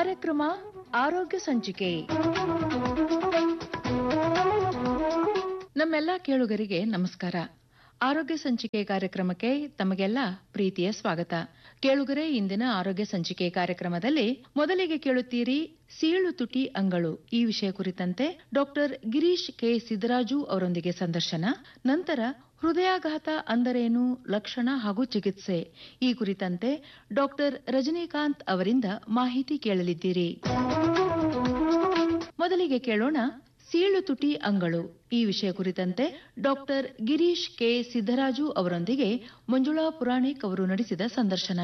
ಕಾರ್ಯಕ್ರಮ ಆರೋಗ್ಯ ಸಂಚಿಕೆ. ನಮ್ಮೆಲ್ಲ ಕೇಳುಗರಿಗೆ ನಮಸ್ಕಾರ. ಆರೋಗ್ಯ ಸಂಚಿಕೆ ಕಾರ್ಯಕ್ರಮಕ್ಕೆ ತಮಗೆಲ್ಲ ಪ್ರೀತಿಯ ಸ್ವಾಗತ. ಕೇಳುಗರೆ, ಇಂದಿನ ಆರೋಗ್ಯ ಸಂಚಿಕೆ ಕಾರ್ಯಕ್ರಮದಲ್ಲಿ ಮೊದಲಿಗೆ ಕೇಳುತ್ತೀರಿ ಸೀಳು ತುಟಿ ಅಂಗಳು ಈ ವಿಷಯ ಕುರಿತಂತೆ ಡಾಕ್ಟರ್ ಗಿರೀಶ್ ಕೆ ಸಿದ್ದರಾಜು ಅವರೊಂದಿಗೆ ಸಂದರ್ಶನ. ನಂತರ ಹೃದಯಾಘಾತ ಅಂದರೇನು, ಲಕ್ಷಣ ಹಾಗೂ ಚಿಕಿತ್ಸೆ ಈ ಕುರಿತಂತೆ ಡಾಕ್ಟರ್ ರಜನಿಕಾಂತ್ ಅವರಿಂದ ಮಾಹಿತಿ ಕೇಳಲಿದ್ದೀರಿ. ಮೊದಲಿಗೆ ಕೇಳೋಣ ಸೀಳು ತುಟಿ ಅಂಗಳು ಈ ವಿಷಯ ಕುರಿತಂತೆ ಡಾಕ್ಟರ್ ಗಿರೀಶ್ ಕೆ ಸಿದ್ದರಾಜು ಅವರೊಂದಿಗೆ ಮಂಜುಳಾ ಪುರಾಣಿಕ್ ಅವರು ನಡೆಸಿದ ಸಂದರ್ಶನ.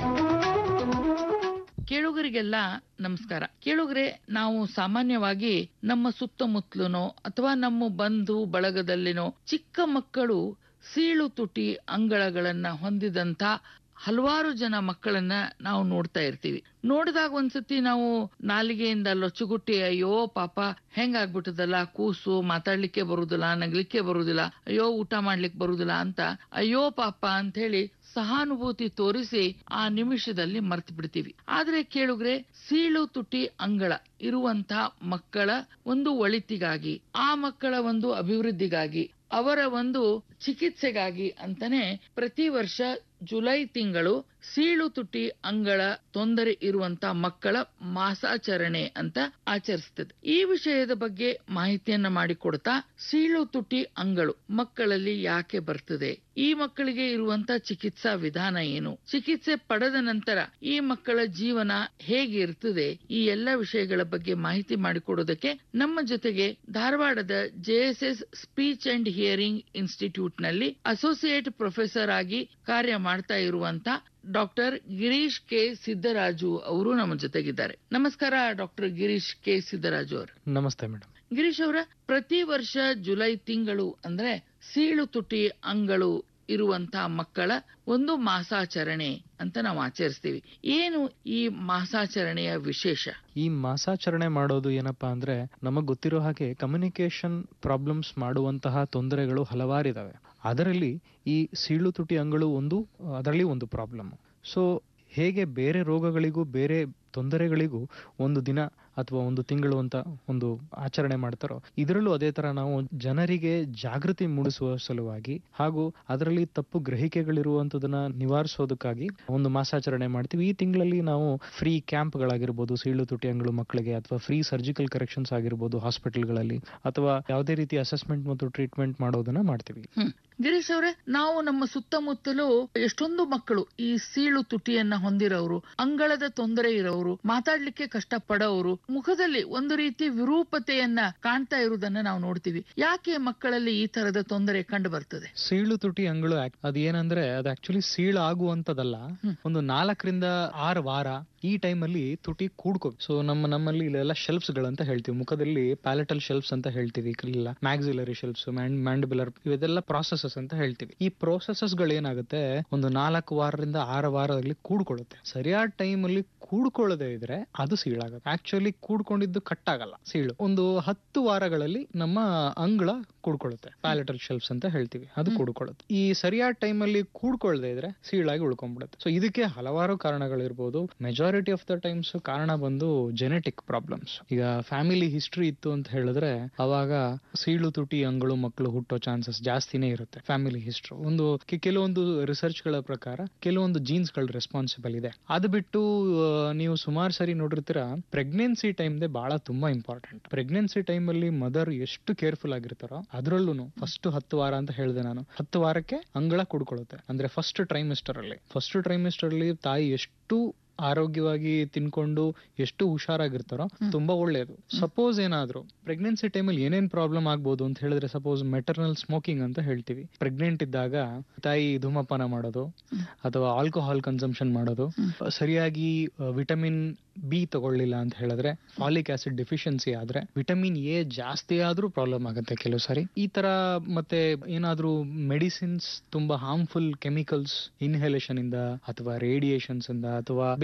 ಕೇಳುಗರಿಗೆಲ್ಲ ನಮಸ್ಕಾರ. ಕೇಳುಗರೆ, ನಾವು ಸಾಮಾನ್ಯವಾಗಿ ನಮ್ಮ ಸುತ್ತಮುತ್ತಲನೋ ಅಥವಾ ನಮ್ಮ ಬಂಧು ಬಳಗದಲ್ಲಿನೋ ಚಿಕ್ಕ ಮಕ್ಕಳು ಸೀಳು ತುಟಿ ಅಂಗಳಗಳನ್ನ ಹೊಂದಿದಂತ ಹಲವಾರು ಜನ ಮಕ್ಕಳನ್ನ ನಾವು ನೋಡ್ತಾ ಇರ್ತೀವಿ. ನೋಡಿದಾಗ ಒಂದ್ಸತಿ ನಾವು ನಾಲಿಗೆಯಿಂದ ಲೊಚ್ಚುಗುಟ್ಟಿ ಅಯ್ಯೋ ಪಾಪ ಹೆಂಗಾಗ್ಬಿಟ್ಟದಲ್ಲ, ಕೂಸು ಮಾತಾಡ್ಲಿಕ್ಕೆ ಬರುದಿಲ್ಲ, ನಗ್ಲಿಕ್ಕೆ ಬರುದಿಲ್ಲ, ಅಯ್ಯೋ ಊಟ ಮಾಡ್ಲಿಕ್ಕೆ ಬರುದಿಲ್ಲ ಅಂತ ಅಯ್ಯೋ ಪಾಪ ಅಂತ ಹೇಳಿ ಸಹಾನುಭೂತಿ ತೋರಿಸಿ ಆ ನಿಮಿಷದಲ್ಲಿ ಮರ್ತು ಬಿಡ್ತೀವಿ. ಆದ್ರೆ ಕೇಳುಗ್ರೆ, ಸೀಳು ತುಟಿ ಅಂಗಳ ಇರುವಂತಹ ಮಕ್ಕಳ ಒಂದು ಒಳಿತಿಗಾಗಿ, ಆ ಮಕ್ಕಳ ಒಂದು ಅಭಿವೃದ್ಧಿಗಾಗಿ, ಅವರ ಒಂದು ಚಿಕಿತ್ಸೆಗಾಗಿ ಅಂತಾನೆ ಪ್ರತಿ ವರ್ಷ ಜುಲೈ ತಿಂಗಳು ಸೀಳು ತುಟಿ ಅಂಗಳ ತೊಂದರೆ ಇರುವಂತ ಮಕ್ಕಳ ಮಾಸಾಚರಣೆ ಅಂತ ಆಚರಿಸ್ತದೆ. ಈ ವಿಷಯದ ಬಗ್ಗೆ ಮಾಹಿತಿಯನ್ನ ಮಾಡಿಕೊಡ್ತಾ, ಸೀಳು ತುಟಿ ಅಂಗಳು ಮಕ್ಕಳಲ್ಲಿ ಯಾಕೆ ಬರ್ತದೆ, ಈ ಮಕ್ಕಳಿಗೆ ಇರುವಂತ ಚಿಕಿತ್ಸಾ ವಿಧಾನ ಏನು, ಚಿಕಿತ್ಸೆ ಪಡೆದ ನಂತರ ಈ ಮಕ್ಕಳ ಜೀವನ ಹೇಗೆ ಇರ್ತದೆ, ಈ ಎಲ್ಲ ವಿಷಯಗಳ ಬಗ್ಗೆ ಮಾಹಿತಿ ಮಾಡಿಕೊಡೋದಕ್ಕೆ ನಮ್ಮ ಜೊತೆಗೆ ಧಾರವಾಡದ JSS speech and hearing institute ನಲ್ಲಿ ಅಸೋಸಿಯೇಟ್ ಪ್ರೊಫೆಸರ್ ಆಗಿ ಕಾರ್ಯ ಮಾಡ್ತಾ ಇರುವಂತ ಡಾಕ್ಟರ್ ಗಿರೀಶ್ ಕೆ ಸಿದ್ದರಾಜು ಅವರು ನಮ್ಮ ಜೊತೆಗಿದ್ದಾರೆ. ನಮಸ್ಕಾರ ಡಾಕ್ಟರ್ ಗಿರೀಶ್ ಕೆ ಸಿದ್ದರಾಜು ಅವರು. ನಮಸ್ತೆ ಮೇಡಮ್. ಗಿರೀಶ್ ಅವರ, ಪ್ರತಿ ವರ್ಷ ಜುಲೈ ತಿಂಗಳು ಅಂದ್ರೆ ಸೀಳು ತುಟಿ ಅಂಗಳು ಇರುವಂತಹ ಮಕ್ಕಳ ಒಂದು ಮಾಸಾಚರಣೆ ಅಂತ ನಾವು ಆಚರಿಸ್ತೀವಿ. ಏನು ಈ ಮಾಸಾಚರಣೆಯ ವಿಶೇಷ? ಈ ಮಾಸಾಚರಣೆ ಮಾಡೋದು ಏನಪ್ಪಾ ಅಂದ್ರೆ, ನಮಗ್ ಗೊತ್ತಿರೋ ಹಾಗೆ ಕಮ್ಯುನಿಕೇಶನ್ ಪ್ರಾಬ್ಲಮ್ಸ್ ಮಾಡುವಂತಹ ತೊಂದರೆಗಳು ಹಲವಾರಿದಾವೆ. ಅದರಲ್ಲಿ ಈ ಸೀಳು ತುಟಿ ಅಂಗಳು ಅದರಲ್ಲಿ ಒಂದು ಪ್ರಾಬ್ಲಮ್. ಸೊ ಹೇಗೆ ಬೇರೆ ರೋಗಗಳಿಗೂ ಬೇರೆ ತೊಂದರೆಗಳಿಗೂ ಒಂದು ದಿನ ಅಥವಾ ಒಂದು ತಿಂಗಳು ಅಂತ ಒಂದು ಆಚರಣೆ ಮಾಡ್ತಾರೋ, ಇದರಲ್ಲೂ ಅದೇ ತರ ನಾವು ಜನರಿಗೆ ಜಾಗೃತಿ ಮೂಡಿಸುವ ಸಲುವಾಗಿ ಹಾಗೂ ಅದರಲ್ಲಿ ತಪ್ಪು ಗ್ರಹಿಕೆಗಳಿರುವಂತದನ್ನ ನಿವಾರಿಸೋದಕ್ಕಾಗಿ ಒಂದು ಮಾಸಾಚರಣೆ ಮಾಡ್ತೀವಿ. ಈ ತಿಂಗಳಲ್ಲಿ ನಾವು ಫ್ರೀ ಕ್ಯಾಂಪ್ಗಳಾಗಿರ್ಬೋದು ಸೀಳು ತುಟಿ ಅಂಗಳು ಮಕ್ಕಳಿಗೆ, ಅಥವಾ ಫ್ರೀ ಸರ್ಜಿಕಲ್ ಕರೆಕ್ಷನ್ಸ್ ಆಗಿರ್ಬೋದು ಹಾಸ್ಪಿಟಲ್ಗಳಲ್ಲಿ, ಅಥವಾ ಯಾವುದೇ ರೀತಿ ಅಸೆಸ್ಮೆಂಟ್ ಮತ್ತು ಟ್ರೀಟ್ಮೆಂಟ್ ಮಾಡೋದನ್ನ ಮಾಡ್ತೀವಿ. ಗಿರೀಶ್ ಅವರೇ, ನಾವು ನಮ್ಮ ಸುತ್ತಮುತ್ತಲೂ ಎಷ್ಟೊಂದು ಮಕ್ಕಳು ಈ ಸೀಳು ತುಟಿಯನ್ನ ಹೊಂದಿರೋರು, ಅಂಗಳದ ತೊಂದರೆ ಇರೋರು, ಮಾತಾಡ್ಲಿಕ್ಕೆ ಕಷ್ಟ ಪಡೋರು, ಮುಖದಲ್ಲಿ ಒಂದು ರೀತಿ ವಿರೂಪತೆಯನ್ನ ಕಾಣ್ತಾ ಇರುವುದನ್ನ ನಾವು ನೋಡ್ತೀವಿ. ಯಾಕೆ ಮಕ್ಕಳಲ್ಲಿ ಈ ತರದ ತೊಂದರೆ ಕಂಡು ಬರ್ತದೆ? ಸೀಳು ತುಟಿ ಅಂಗಳು ಅದೇನಂದ್ರೆ, ಅದು ಆಕ್ಚುಲಿ ಸೀಳು ಆಗುವಂತದಲ್ಲ. ಒಂದು 4 ರಿಂದ 6 ವಾರ ಈ ಟೈಮ್ ಅಲ್ಲಿ ತುಟಿ ಕೂಡ್ಕೋಬೇಕು. ಸೊ ನಮ್ಮಲ್ಲಿ ಇಲ್ಲೆಲ್ಲ ಶೆಲ್ಫ್ಸ್ ಗಳಂತ ಹೇಳ್ತೀವಿ. ಮುಖದಲ್ಲಿ ಪ್ಯಾಲೆಟಲ್ ಶೆಲ್ಫ್ಸ್ ಅಂತ ಹೇಳ್ತೀವಿ, ಇಲ್ಲ ಮ್ಯಾಕ್ಸಿಲರಿ ಶೆಲ್ಫ್ಸ್, ಮ್ಯಾಂಡಿಬುಲರ್, ಇವೆಲ್ಲ ಪ್ರಾಸೆಸಸ್ ಅಂತ ಹೇಳ್ತೀವಿ. ಈ ಪ್ರೋಸೆಸಸ್ ಗಳೇನಾಗುತ್ತೆ, ಒಂದು 4 ವಾರದಿಂದ 6 ವಾರದಲ್ಲಿ ಕೂಡ್ಕೊಳ್ಳುತ್ತೆ. ಸರಿಯಾದ ಟೈಮ್ ಅಲ್ಲಿ ಕೂಡ್ಕೊಳ್ಳದೆ ಇದ್ರೆ ಅದು ಸೀಳಾಗುತ್ತೆ. ಆಕ್ಚುಲಿ ಕೂಡ್ಕೊಂಡಿದ್ದು ಕಟ್ ಆಗಲ್ಲ, ಸೀಳು ಒಂದು 10 ವಾರಗಳಲ್ಲಿ ನಮ್ಮ ಅಂಗಳ ಕೂಡ್ಕೊಳ್ಳುತ್ತೆ. ಪ್ಯಾಲೆಟಲ್ ಶೆಲ್ಫ್ಸ್ ಅಂತ ಹೇಳ್ತೀವಿ, ಅದು ಕೂಡ್ಕೊಳ್ಳುತ್ತೆ. ಈ ಸರಿಯಾದ ಟೈಮ್ ಅಲ್ಲಿ ಕೂಡ್ಕೊಳ್ಳದೆ ಇದ್ರೆ ಸೀಳಾಗಿ ಉಳ್ಕೊಂಡ್ಬಿಡುತ್ತೆ. ಸೊ ಇದಕ್ಕೆ ಹಲವಾರು ಕಾರಣಗಳಿರ್ಬೋದು. ಮೆಜಾರಿಟಿ ಆಫ್ ದ ಟೈಮ್ಸ್ ಕಾರಣ ಬಂದು ಜೆನೆಟಿಕ್ ಪ್ರಾಬ್ಲಮ್ಸ್. ಈಗ ಫ್ಯಾಮಿಲಿ ಹಿಸ್ಟ್ರಿ ಇತ್ತು ಅಂತ ಹೇಳಿದ್ರೆ ಅವಾಗ ಸೀಳು ತುಟಿ ಅಂಗಳು ಮಕ್ಕಳು ಹುಟ್ಟೋ ಚಾನ್ಸಸ್ ಜಾಸ್ತಿನೇ ಇರುತ್ತೆ. ಫ್ಯಾಮಿಲಿ ಹಿಸ್ಟ್ರಿ ಕೆಲವೊಂದು ರಿಸರ್ಚ್ ಗಳ ಪ್ರಕಾರ ಕೆಲವೊಂದು ಜೀನ್ಸ್ ಗಳು ರೆಸ್ಪಾನ್ಸಿಬಲ್ ಇದೆ. ಅದು ಬಿಟ್ಟು ನೀವು ಸುಮಾರು ಸರಿ ನೋಡಿರ್ತೀರಾ, ಪ್ರೆಗ್ನೆನ್ಸಿ ಟೈಮ್ ಬಹಳ ತುಂಬಾ ಇಂಪಾರ್ಟೆಂಟ್. ಪ್ರೆಗ್ನೆನ್ಸಿ ಟೈಮ್ ಅಲ್ಲಿ ಮದರ್ ಎಷ್ಟು ಕೇರ್ಫುಲ್ ಆಗಿರ್ತಾರೋ, ಅದ್ರಲ್ಲೂ ಫಸ್ಟ್ 10 ವಾರ ಅಂತ ಹೇಳಿದೆ ನಾನು, 10 ವಾರಕ್ಕೆ ಅಂಗಳ ಕುಡ್ಕೊಳ್ಳುತ್ತೆ. ಅಂದ್ರೆ ಫಸ್ಟ್ ಟ್ರೈಮಿಸ್ಟರ್ ಅಲ್ಲಿ ತಾಯಿ ಎಷ್ಟು ಆರೋಗ್ಯವಾಗಿ ತಿನ್ಕೊಂಡು ಎಷ್ಟು ಹುಷಾರಾಗಿರ್ತಾರೋ ತುಂಬಾ ಒಳ್ಳೇದು. ಸಪೋಸ್ ಏನಾದ್ರು ಪ್ರೆಗ್ನೆನ್ಸಿ ಟೈಮಲ್ಲಿ ಏನೇನ್ ಪ್ರಾಬ್ಲಮ್ ಆಗ್ಬೋದು ಅಂತ ಹೇಳಿದ್ರೆ, ಸಪೋಸ್ ಮೆಟರ್ನಲ್ ಸ್ಮೋಕಿಂಗ್ ಅಂತ ಹೇಳ್ತೀವಿ. ಪ್ರೆಗ್ನೆಂಟ್ ಇದ್ದಾಗ ತಾಯಿ ಧೂಮಪಾನ ಮಾಡೋದು ಅಥವಾ ಆಲ್ಕೋಹಾಲ್ ಕನ್ಸಂಪ್ಷನ್ ಮಾಡೋದು, ಸರಿಯಾಗಿ ವಿಟಮಿನ್ ಬಿ ತಗೊಳ್ಳಿಲ್ಲ ಅಂತ ಹೇಳಿದ್ರೆ, ಫಾಲಿಕ್ ಆಸಿಡ್ ಡೆಫಿಷಿಯನ್ಸಿ ಆದ್ರೆ, ವಿಟಮಿನ್ ಎ ಜಾಸ್ತಿ ಆದ್ರೂ ಪ್ರಾಬ್ಲಮ್ ಆಗುತ್ತೆ ಕೆಲವು ಸಾರಿ. ಈ ತರ ಮತ್ತೆ ಏನಾದ್ರೂ ಮೆಡಿಸಿನ್ಸ್ ತುಂಬಾ ಹಾರ್ಮ್ಫುಲ್ ಕೆಮಿಕಲ್ಸ್ ಇನ್ಹೇಲೇಷನ್ ಇಂದ ಅಥವಾ ರೇಡಿಯೇಷನ್ಸ್ ಇಂದ ಅಥವಾ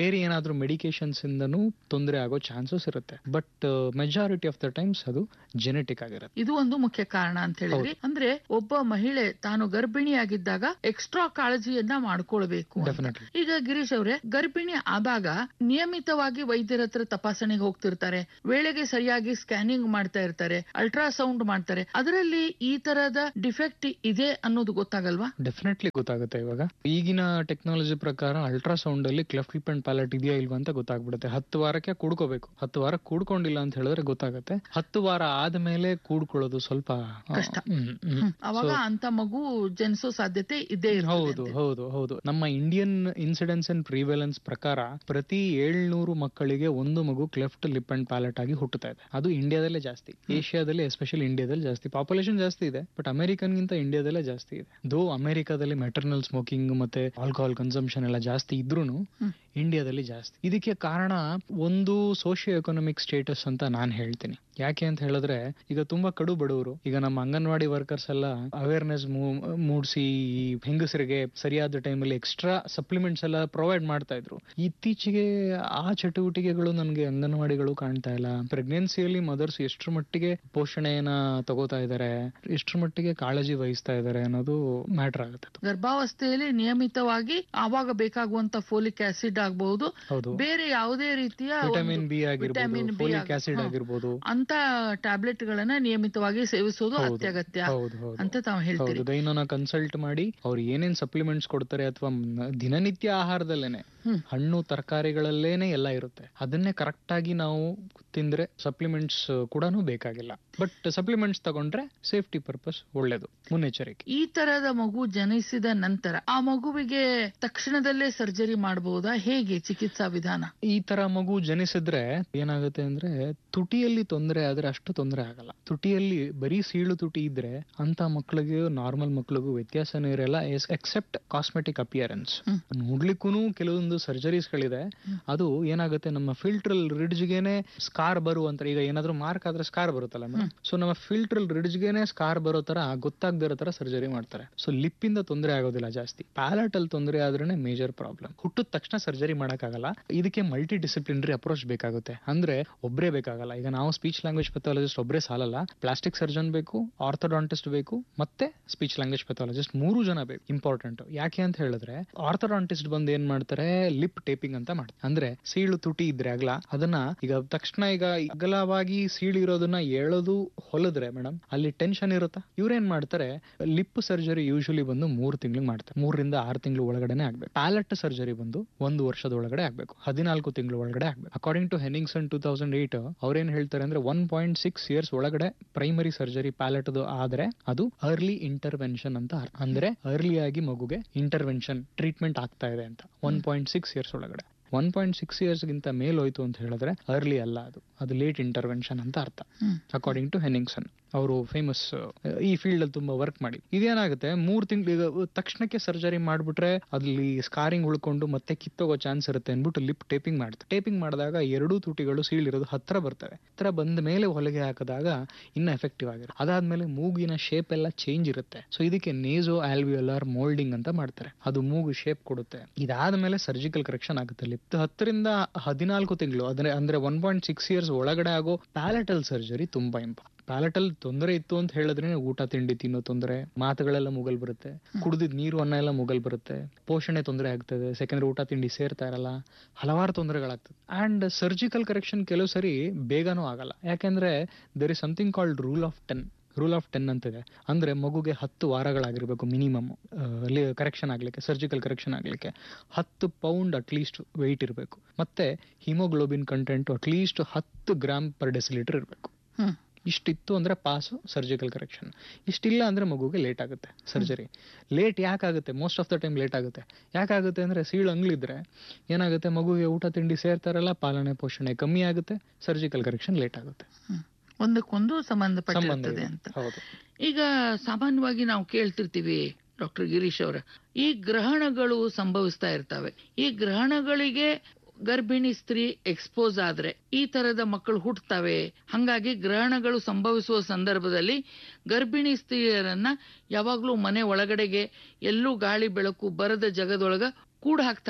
ಬೇರೆ ಏನಾದ್ರೂ ಮೆಡಿಕೇಶನ್ಸ್ ಇಂದನೂ ತೊಂದರೆ ಆಗೋ ಚಾನ್ಸಸ್ ಇರುತ್ತೆ. But majority of the times ಅದು ಜೆನೆಟಿಕ್ ಆಗಿರುತ್ತೆ. ಇದು ಒಂದು ಮುಖ್ಯ ಕಾರಣ ಅಂತ ಹೇಳಿದ್ರಿ. ಅಂದ್ರೆ ಒಬ್ಬ ಮಹಿಳೆ ತಾನು ಗರ್ಭಿಣಿಯಾಗಿದ್ದಾಗ ಎಕ್ಸ್ಟ್ರಾ ಕಾಳಜಿಯನ್ನ ಮಾಡ್ಕೊಳ್ಬೇಕು ಅಂತ. Definitely. ಈಗ ಗಿರೀಶ್ ಅವರೇ, ಗರ್ಭಿಣಿ ಆದಾಗ ನಿಯಮಿತವಾಗಿ ವೈದ್ಯರ ಹತ್ರ ತಪಾಸಣೆಗೆ ಹೋಗ್ತಿರ್ತಾರೆ, ವೇಳೆಗೆ ಸರಿಯಾಗಿ ಸ್ಕ್ಯಾನಿಂಗ್ ಮಾಡ್ತಾ ಇರ್ತಾರೆ, ಅಲ್ಟ್ರಾಸೌಂಡ್ ಮಾಡ್ತಾರೆ. ಅದರಲ್ಲಿ ಈ ತರದ ಡಿಫೆಕ್ಟ್ ಇದೆ ಅನ್ನೋದು ಗೊತ್ತಾಗಲ್ವಾ? ಡೆಫಿನೆಟ್ಲಿ ಗೊತ್ತಾಗುತ್ತೆ. ಇವಾಗ ಈಗಿನ ಟೆಕ್ನಾಲಜಿ ಪ್ರಕಾರ ಅಲ್ಟ್ರಾಸೌಂಡ್ ಅಲ್ಲಿ ಕ್ಲೆಫ್ಟ್ ಲಿಪ್ ಅಂಡ್ ಪ್ಯಾಲೆಟ್ ಇದೆಯಾ ಇಲ್ವಾ ಅಂತ ಗೊತ್ತಾಗ್ಬಿಡುತ್ತೆ. 10 ವಾರಕ್ಕೆ ಕೂಡ್ಕೋಬೇಕು. 10 ವಾರ ಕೂಡ್ಕೊಂಡಿಲ್ಲ ಅಂತ ಹೇಳಿದ್ರೆ ಗೊತ್ತಾಗುತ್ತೆ. 10 ವಾರ ಆದ್ಮೇಲೆ ಕೂಡ್ಕೊಳ್ಳೋದು ಸ್ವಲ್ಪ ಕಷ್ಟ. ಅವಾಗ ಅಂತ ಮಗು ಜನಿಸೋ ಸಾಧ್ಯತೆ ಇದ್ದೇ ಹೌದು ಹೌದು ಹೌದು. ನಮ್ಮ ಇಂಡಿಯನ್ ಇನ್ಸಿಡೆನ್ಸ್ ಅಂಡ್ ಪ್ರಿವೆಲೆನ್ಸ್ ಪ್ರಕಾರ ಪ್ರತಿ 700 ಮಕ್ಕಳಿಗೆ ಒಂದು ಮಗು ಕ್ಲೆಫ್ಟ್ ಲಿಪ್ ಅಂಡ್ ಪ್ಯಾಲೆಟ್ ಆಗಿ ಹುಟ್ಟುತ್ತಾ ಇದೆ. ಅದು ಇಂಡಿಯಾದಲ್ಲೇ ಜಾಸ್ತಿ, ಏಷ್ಯಾದಲ್ಲಿ ಎಸ್ಪೆಷಲಿ ಇಂಡಿಯಾದಲ್ಲಿ ಜಾಸ್ತಿ. ಪಾಪ್ಯುಲೇಷನ್ ಜಾಸ್ತಿ ಇದೆ, ಬಟ್ ಅಮೆರಿಕನ್ ಗಿಂತ ಇಂಡಿಯಾದಲ್ಲೇ ಜಾಸ್ತಿ ಇದೆ. ದೋ ಅಮೆರಿಕಾದಲ್ಲಿ ಮೆಟರ್ನಲ್ ಸ್ಮೋಕಿಂಗ್ ಮತ್ತೆ ಆಲ್ಕೋಹಾಲ್ ಕನ್ಸಂಪ್ಷನ್ ಎಲ್ಲ ಜಾಸ್ತಿ ಇದ್ರೂನು ಇಂಡಿಯಾದಲ್ಲಿ ಜಾಸ್ತಿ. ಇದಕ್ಕೆ ಕಾರಣ ಒಂದು ಸೋಷಿಯೋ ಎಕನಾಮಿಕ್ ಸ್ಟೇಟಸ್ ಅಂತ ನಾನ್ ಹೇಳ್ತೀನಿ. ಯಾಕೆ ಅಂತ ಹೇಳಿದ್ರೆ, ಈಗ ತುಂಬಾ ಕಡು ಬಡವರು, ಈಗ ನಮ್ಮ ಅಂಗನವಾಡಿ ವರ್ಕರ್ಸ್ ಎಲ್ಲ ಅವೇರ್ನೆಸ್ ಮೂಡಿಸಿ ಹೆಂಗಸರಿಗೆ ಸರಿಯಾದ ಟೈಮಲ್ಲಿ ಎಕ್ಸ್ಟ್ರಾ ಸಪ್ಲಿಮೆಂಟ್ಸ್ ಎಲ್ಲ ಪ್ರೊವೈಡ್ ಮಾಡ್ತಾ ಇದ್ರು. ಇತ್ತೀಚೆಗೆ ಆ ಚಟುವಟಿಕೆಗಳು ನನಗೆ ಅಂಗನವಾಡಿಗಳು ಕಾಣ್ತಾ ಇಲ್ಲ. ಪ್ರೆಗ್ನೆನ್ಸಿಯಲ್ಲಿ ಮದರ್ಸ್ ಎಷ್ಟರ ಮಟ್ಟಿಗೆ ಪೋಷಣೆಯನ್ನ ತಗೋತಾ ಇದ್ದಾರೆ, ಎಷ್ಟರ ಮಟ್ಟಿಗೆ ಕಾಳಜಿ ವಹಿಸ್ತಾ ಇದ್ದಾರೆ ಅನ್ನೋದು ಮ್ಯಾಟರ್ ಆಗುತ್ತೆ. ಗರ್ಭಾವಸ್ಥೆಯಲ್ಲಿ ನಿಯಮಿತವಾಗಿ ಆವಾಗ ಬೇಕಾಗುವಂತ ಫೋಲಿಕ್ ಆಸಿಡ್ ಆಗಬಹುದು, ಬೇರೆ ಯಾವುದೇ ರೀತಿಯ ವಿಟಮಿನ್ ಬಿ ಆಗಿರ್ಬೋದು, ಫೋಲಿಕ್ ಆಸಿಡ್ ಆಗಿರ್ಬೋದು, ಅಂತ ಟ್ಯಾಬ್ಲೆಟ್ ಗಳನ್ನ ನಿಯಮಿತವಾಗಿ ಸೇವಿಸೋದು ಅತ್ಯಗತ್ಯ ಅಂತ ತಾವು ಹೇಳ್ತೀರಿ. ದೈನನ ಕನ್ಸಲ್ಟ್ ಮಾಡಿ ಅವ್ರು ಏನೇನ್ ಸಪ್ಲಿಮೆಂಟ್ಸ್ ಕೊಡ್ತಾರೆ, ಅಥವಾ ದಿನನಿತ್ಯ ಆಹಾರದಲ್ಲೇನೆ ಹಣ್ಣು ತರಕಾರಿಗಳಲ್ಲೇನೆ ಎಲ್ಲ ಇರುತ್ತೆ. ಅದನ್ನೇ ಕರೆಕ್ಟ್ ಆಗಿ ನಾವು ತಿಂದ್ರೆ ಸಪ್ಲಿಮೆಂಟ್ಸ್ ಕೂಡ ಬೇಕಾಗಿಲ್ಲ. ಬಟ್ ಸಪ್ಲಿಮೆಂಟ್ಸ್ ತಗೊಂಡ್ರೆ ಸೇಫ್ಟಿ ಪರ್ಪಸ್ ಒಳ್ಳೇದು, ಮುನ್ನೆಚ್ಚರಿಕೆ. ಈ ತರದ ಮಗು ಜನಿಸಿದ ನಂತರ ಆ ಮಗುವಿಗೆ ತಕ್ಷಣದಲ್ಲೇ ಸರ್ಜರಿ ಮಾಡಬಹುದಾ? ಹೇಗೆ ಚಿಕಿತ್ಸಾ ವಿಧಾನ? ಈ ತರ ಮಗು ಜನಿಸಿದ್ರೆ ಏನಾಗುತ್ತೆ ಅಂದ್ರೆ, ತುಟಿಯಲ್ಲಿ ತೊಂದರೆ ಆದ್ರೆ ಅಷ್ಟು ತೊಂದರೆ ಆಗಲ್ಲ. ತುಟಿಯಲ್ಲಿ ಬರೀ ಸೀಳು ತುಟಿ ಇದ್ರೆ ಅಂತ ಮಕ್ಕಳಿಗೆ ನಾರ್ಮಲ್ ಮಕ್ಕಳಿಗೂ ವ್ಯತ್ಯಾಸನೇ ಇರಲ್ಲ, ಎಕ್ಸೆಪ್ಟ್ ಕಾಸ್ಮೆಟಿಕ್ ಅಪಿಯರೆನ್ಸ್. ನೋಡ್ಲಿಕ್ಕೂ ಕೆಲವೊಂದು ಸರ್ಜರೀಸ್ ಗಳಿದೆ. ಅದು ಏನಾಗುತ್ತೆ, ನಮ್ಮ ಫಿಲ್ಟ್ರಲ್ ರಿಡ್ಜ್ಗೆನೆ ಸ್ಕಾರ್ ಬರುವಂತ, ಈಗ ಏನಾದ್ರೂ ಮಾರ್ಕ್ ಆದ್ರೆ ಸ್ಕಾರ್ ಬರುತ್ತಲ್ಲ ಮೇಡಮ್, ಸೊ ನಮ್ಮ ಫಿಲ್ಟ್ರಲ್ ರಿಡ್ಜ್ಗೆನೆ ಸ್ಕಾರ್ ಬರೋ ತರ ಗೊತ್ತಾಗದಿರೋ ತರ ಸರ್ಜರಿ ಮಾಡ್ತಾರೆ. ಸೊ ಲಿಪ್ಪಿಂದ ತೊಂದರೆ ಆಗೋದಿಲ್ಲ ಜಾಸ್ತಿ, ಪ್ಯಾಲೆಟ್ ಅಲ್ಲಿ ತೊಂದರೆ ಆದ್ರೇನೆ ಮೇಜರ್ ಪ್ರಾಬ್ಲಮ್. ಹುಟ್ಟಿದ ತಕ್ಷಣ ಸರ್ಜರಿ ಮಾಡಕ್ಕಾಗಲ್ಲ. ಇದಕ್ಕೆ ಮಲ್ಟಿ ಡಿಸಿಪ್ಲಿನರಿ ಅಪ್ರೋಚ್ ಬೇಕಾಗುತ್ತೆ. ಅಂದ್ರೆ ಒಬ್ಬರೇ ಬೇಕಾಗಲ್ಲ. ಈಗ ನಾವು ಸ್ಪೀಚ್ ಲ್ಯಾಂಗ್ವೇಜ್ ಪೆಥಾಲಜಿಸ್ಟ್ ಒಬ್ಬರೇ ಸಾಲಲ್ಲ, ಪ್ಲಾಸ್ಟಿಕ್ ಸರ್ಜನ್ ಬೇಕು, ಆರ್ಥೋಡಾಂಟಿಸ್ಟ್ ಬೇಕು, ಮತ್ತೆ ಸ್ಪೀಚ್ ಲ್ಯಾಂಗ್ವೇಜ್ ಪೆಥಾಲಜಿಸ್ಟ್ 3 ಜನ ಬೇಕು. ಇಂಪಾರ್ಟೆಂಟ್. ಯಾಕೆ ಅಂತ ಹೇಳಿದ್ರೆ, ಆರ್ಥೋಡಾಂಟಿಸ್ಟ್ ಬಂದು ಏನ್ ಮಾಡ್ತಾರೆ, ಲಿಪ್ ಟೇಪಿಂಗ್ ಅಂತ ಮಾಡ್ತಾರೆ. ಅಂದ್ರೆ ಸೀಳು ತುಟಿ ಇದ್ರೆ ಅಗಲ, ಅದನ್ನ ಈಗ ತಕ್ಷಣ ಈಗ ಅಗಲವಾಗಿ ಸೀಳಿರೋದನ್ನ ಎಳೋದು ಹೊಲದ್ರೆ ಮೇಡಮ್, ಅಲ್ಲಿ ಟೆನ್ಷನ್ ಇರುತ್ತಾ? ಇವ್ರೇನ್ ಮಾಡ್ತಾರೆ, ಲಿಪ್ ಸರ್ಜರಿ ಯೂಶಲಿ ಬಂದು 3 ತಿಂಗಳು ಮಾಡ್ತಾರೆ. 3 ರಿಂದ 6 ತಿಂಗಳು ಒಳಗಡೆನೆ ಆಗ್ಬೇಕು. ಪ್ಯಾಲೆಟ್ ಸರ್ಜರಿ ಬಂದು 1 ವರ್ಷದ ಒಳಗಡೆ ಆಗ್ಬೇಕು, 14 ತಿಂಗಳು ಒಳಗಡೆ ಆಗ್ಬೇಕು. ಅಕಾರ್ಡಿಂಗ್ ಟು ಹೆನಿಂಗ್ಸನ್ 2008 ಅವ್ರೇನ್ ಹೇಳ್ತಾರೆ ಅಂದ್ರೆ 1.6 ಇಯರ್ಸ್ ಒಳಗಡೆ ಪ್ರೈಮರಿ ಸರ್ಜರಿ ಪ್ಯಾಲೆಟ್ ಆದ್ರೆ ಅದು ಅರ್ಲಿ ಇಂಟರ್ವೆನ್ಷನ್ ಅಂತ ಅರ್ಥ. ಅಂದ್ರೆ ಅರ್ಲಿ ಆಗಿ ಮಗುಗೆ ಇಂಟರ್ವೆನ್ಷನ್ ಟ್ರೀಟ್ಮೆಂಟ್ ಆಗ್ತಾ ಇದೆ ಅಂತ. 1.6 ಇಯರ್ಸ್ ಒಳಗಡೆ. 1.6 ಇಯರ್ಸ್ ಗಿಂತ ಮೇಲೋಯ್ತು ಅಂತ ಹೇಳಿದ್ರೆ ಅರ್ಲಿ ಅಲ್ಲ, ಅದು ಲೇಟ್ ಇಂಟರ್ವೆನ್ಷನ್ ಅಂತ ಅರ್ಥ, ಅಕಾರ್ಡಿಂಗ್ ಟು ಹೆನಿಂಗ್ಸನ್. ಅವರು ಫೇಮಸ್ ಈ ಫೀಲ್ಡ್ ಅಲ್ಲಿ ತುಂಬಾ ವರ್ಕ್ ಮಾಡಿ. ಇದೇನಾಗುತ್ತೆ, 3 ತಿಂಗಳು ತಕ್ಷಣಕ್ಕೆ ಸರ್ಜರಿ ಮಾಡ್ಬಿಟ್ರೆ ಅಲ್ಲಿ ಸ್ಕಾರಿಂಗ್ ಉಳ್ಕೊಂಡು ಮತ್ತೆ ಕಿತ್ತೋಗೋ ಚಾನ್ಸ್ ಇರುತ್ತೆ ಅನ್ಬಿಟ್ಟು ಲಿಪ್ ಟೇಪಿಂಗ್ ಮಾಡ್ತಾರೆ. ಟೇಪಿಂಗ್ ಮಾಡಿದಾಗ 2 ತುಟಿಗಳು ಸೀಳಿರೋದು ಹತ್ರ ಬರ್ತವೆ. ಹತ್ರ ಬಂದ ಮೇಲೆ ಹೊಲಿಗೆ ಹಾಕಿದಾಗ ಇನ್ನ ಎಫೆಕ್ಟಿವ್ ಆಗಿರುತ್ತೆ. ಅದಾದ್ಮೇಲೆ ಮೂಗಿನ ಶೇಪ್ ಎಲ್ಲ ಚೇಂಜ್ ಇರುತ್ತೆ. ಸೊ ಇದಕ್ಕೆ ನೇಸೋ ಆಲ್ವಿಯೋಲಾರ್ ಮೋಲ್ಡಿಂಗ್ ಅಂತ ಮಾಡ್ತಾರೆ. ಅದು ಮೂಗು ಶೇಪ್ ಕೊಡುತ್ತೆ. ಇದಾದ್ಮೇಲೆ ಸರ್ಜಿಕಲ್ ಕರೆಕ್ಷನ್ ಆಗುತ್ತೆ. ಲಿಪ್ 10 ರಿಂದ 14 ತಿಂಗಳು ಅಂದ್ರೆ 1.6 ಇಯರ್ಸ್ ಒಳಗಡೆ ಆಗೋ ಪ್ಯಾಲೆಟಲ್ ಸರ್ಜರಿ ತುಂಬಾ ಇಂಪಾರ್ಟೆಂಟ್. ಪ್ಯಾಲೆಟಲ್ ತೊಂದರೆ ಇತ್ತು ಅಂತ ಹೇಳಿದ್ರೆ ಊಟ ತಿಂಡಿ ತಿನ್ನೋ ತೊಂದರೆ, ಮಾತುಗಳೆಲ್ಲ ಮುಗಲ್ ಬರುತ್ತೆ, ಕುಡಿದಿದ್ ನೀರು ಅನ್ನ ಎಲ್ಲ ಮುಗಲ್ ಬರುತ್ತೆ, ಪೋಷಣೆ ತೊಂದರೆ ಆಗ್ತದೆ, ಯಾಕಂದ್ರೆ ಊಟ ತಿಂಡಿ ಸೇರ್ತಾ ಇರಲ್ಲ, ಹಲವಾರು ತೊಂದರೆಗಳಾಗ್ತದೆ. ಅಂಡ್ ಸರ್ಜಿಕಲ್ ಕರೆಕ್ಷನ್ ಕೆಲವು ಸರಿ ಬೇಗನೂ ಆಗಲ್ಲ. ಯಾಕೆಂದ್ರೆ there is something called rule of 10 ಅಂತಿದೆ. ಅಂದ್ರೆ ಮಗುಗೆ 10 ವಾರಗಳಾಗಿರ್ಬೇಕು ಮಿನಿಮಮ್ ಕರೆಕ್ಷನ್ ಆಗ್ಲಿಕ್ಕೆ, ಸರ್ಜಿಕಲ್ ಕರೆಕ್ಷನ್ ಆಗ್ಲಿಕ್ಕೆ. 10 ಪೌಂಡ್ ಅಟ್ಲೀಸ್ಟ್ ವೆಯ್ಟ್ ಇರಬೇಕು. ಮತ್ತೆ haemoglobin content at least 10 gram per decilitre ಇರಬೇಕು. ಇಷ್ಟಿತ್ತು ಅಂದ್ರೆ ಪಾಸು ಸರ್ಜಿಕಲ್ ಕರೆಕ್ಷನ್. ಇಷ್ಟಿಲ್ಲ ಅಂದ್ರೆ ಮಗುಗೆ ಲೇಟ್ ಆಗುತ್ತೆ surgery. Late ಯಾಕಾಗುತ್ತೆ? Most of the time late ಆಗುತ್ತೆ. ಯಾಕಾಗುತ್ತೆ ಅಂದ್ರೆ ಸೀಳು ಅಂಗ್ಲಿದ್ರೆ ಏನಾಗುತ್ತೆ, ಮಗುಗೆ ಊಟ ತಿಂಡಿ ಸೇರ್ತಾರಲ್ಲ, ಪಾಲನೆ ಪೋಷಣೆ ಕಮ್ಮಿ ಆಗುತ್ತೆ, ಸರ್ಜಿಕಲ್ ಕರೆಕ್ಷನ್ ಲೇಟ್ ಆಗುತ್ತೆ. ಒಂದಕ್ಕೊಂದು ಸಂಬಂಧಪಟ್ಟಿರ್ತದೆ ಅಂತ. ಈಗ ಸಾಮಾನ್ಯವಾಗಿ ನಾವು ಕೇಳ್ತಿರ್ತೀವಿ ಡಾಕ್ಟರ್ ಗಿರೀಶ್ ಅವರ, ಈ ಗ್ರಹಣಗಳು ಸಂಭವಿಸ್ತಾ ಇರ್ತವೆ. ಈ ಗ್ರಹಣಗಳಿಗೆ ಗರ್ಭಿಣಿ ಸ್ತ್ರೀ ಎಕ್ಸ್ಪೋಸ್ ಆದ್ರೆ ಈ ತರದ ಮಕ್ಕಳು ಹುಟ್ಟುತ್ತವೆ. ಹಂಗಾಗಿ ಗ್ರಹಣಗಳು ಸಂಭವಿಸುವ ಸಂದರ್ಭದಲ್ಲಿ ಗರ್ಭಿಣಿ ಸ್ತ್ರೀಯರನ್ನ ಯಾವಾಗ್ಲೂ ಮನೆ ಒಳಗಡೆಗೆ ಎಲ್ಲೂ ಗಾಳಿ ಬೆಳಕು ಬರದ ಜಗದೊಳಗ ಕೂಡ ಹಾಕ್ತಾರೆ.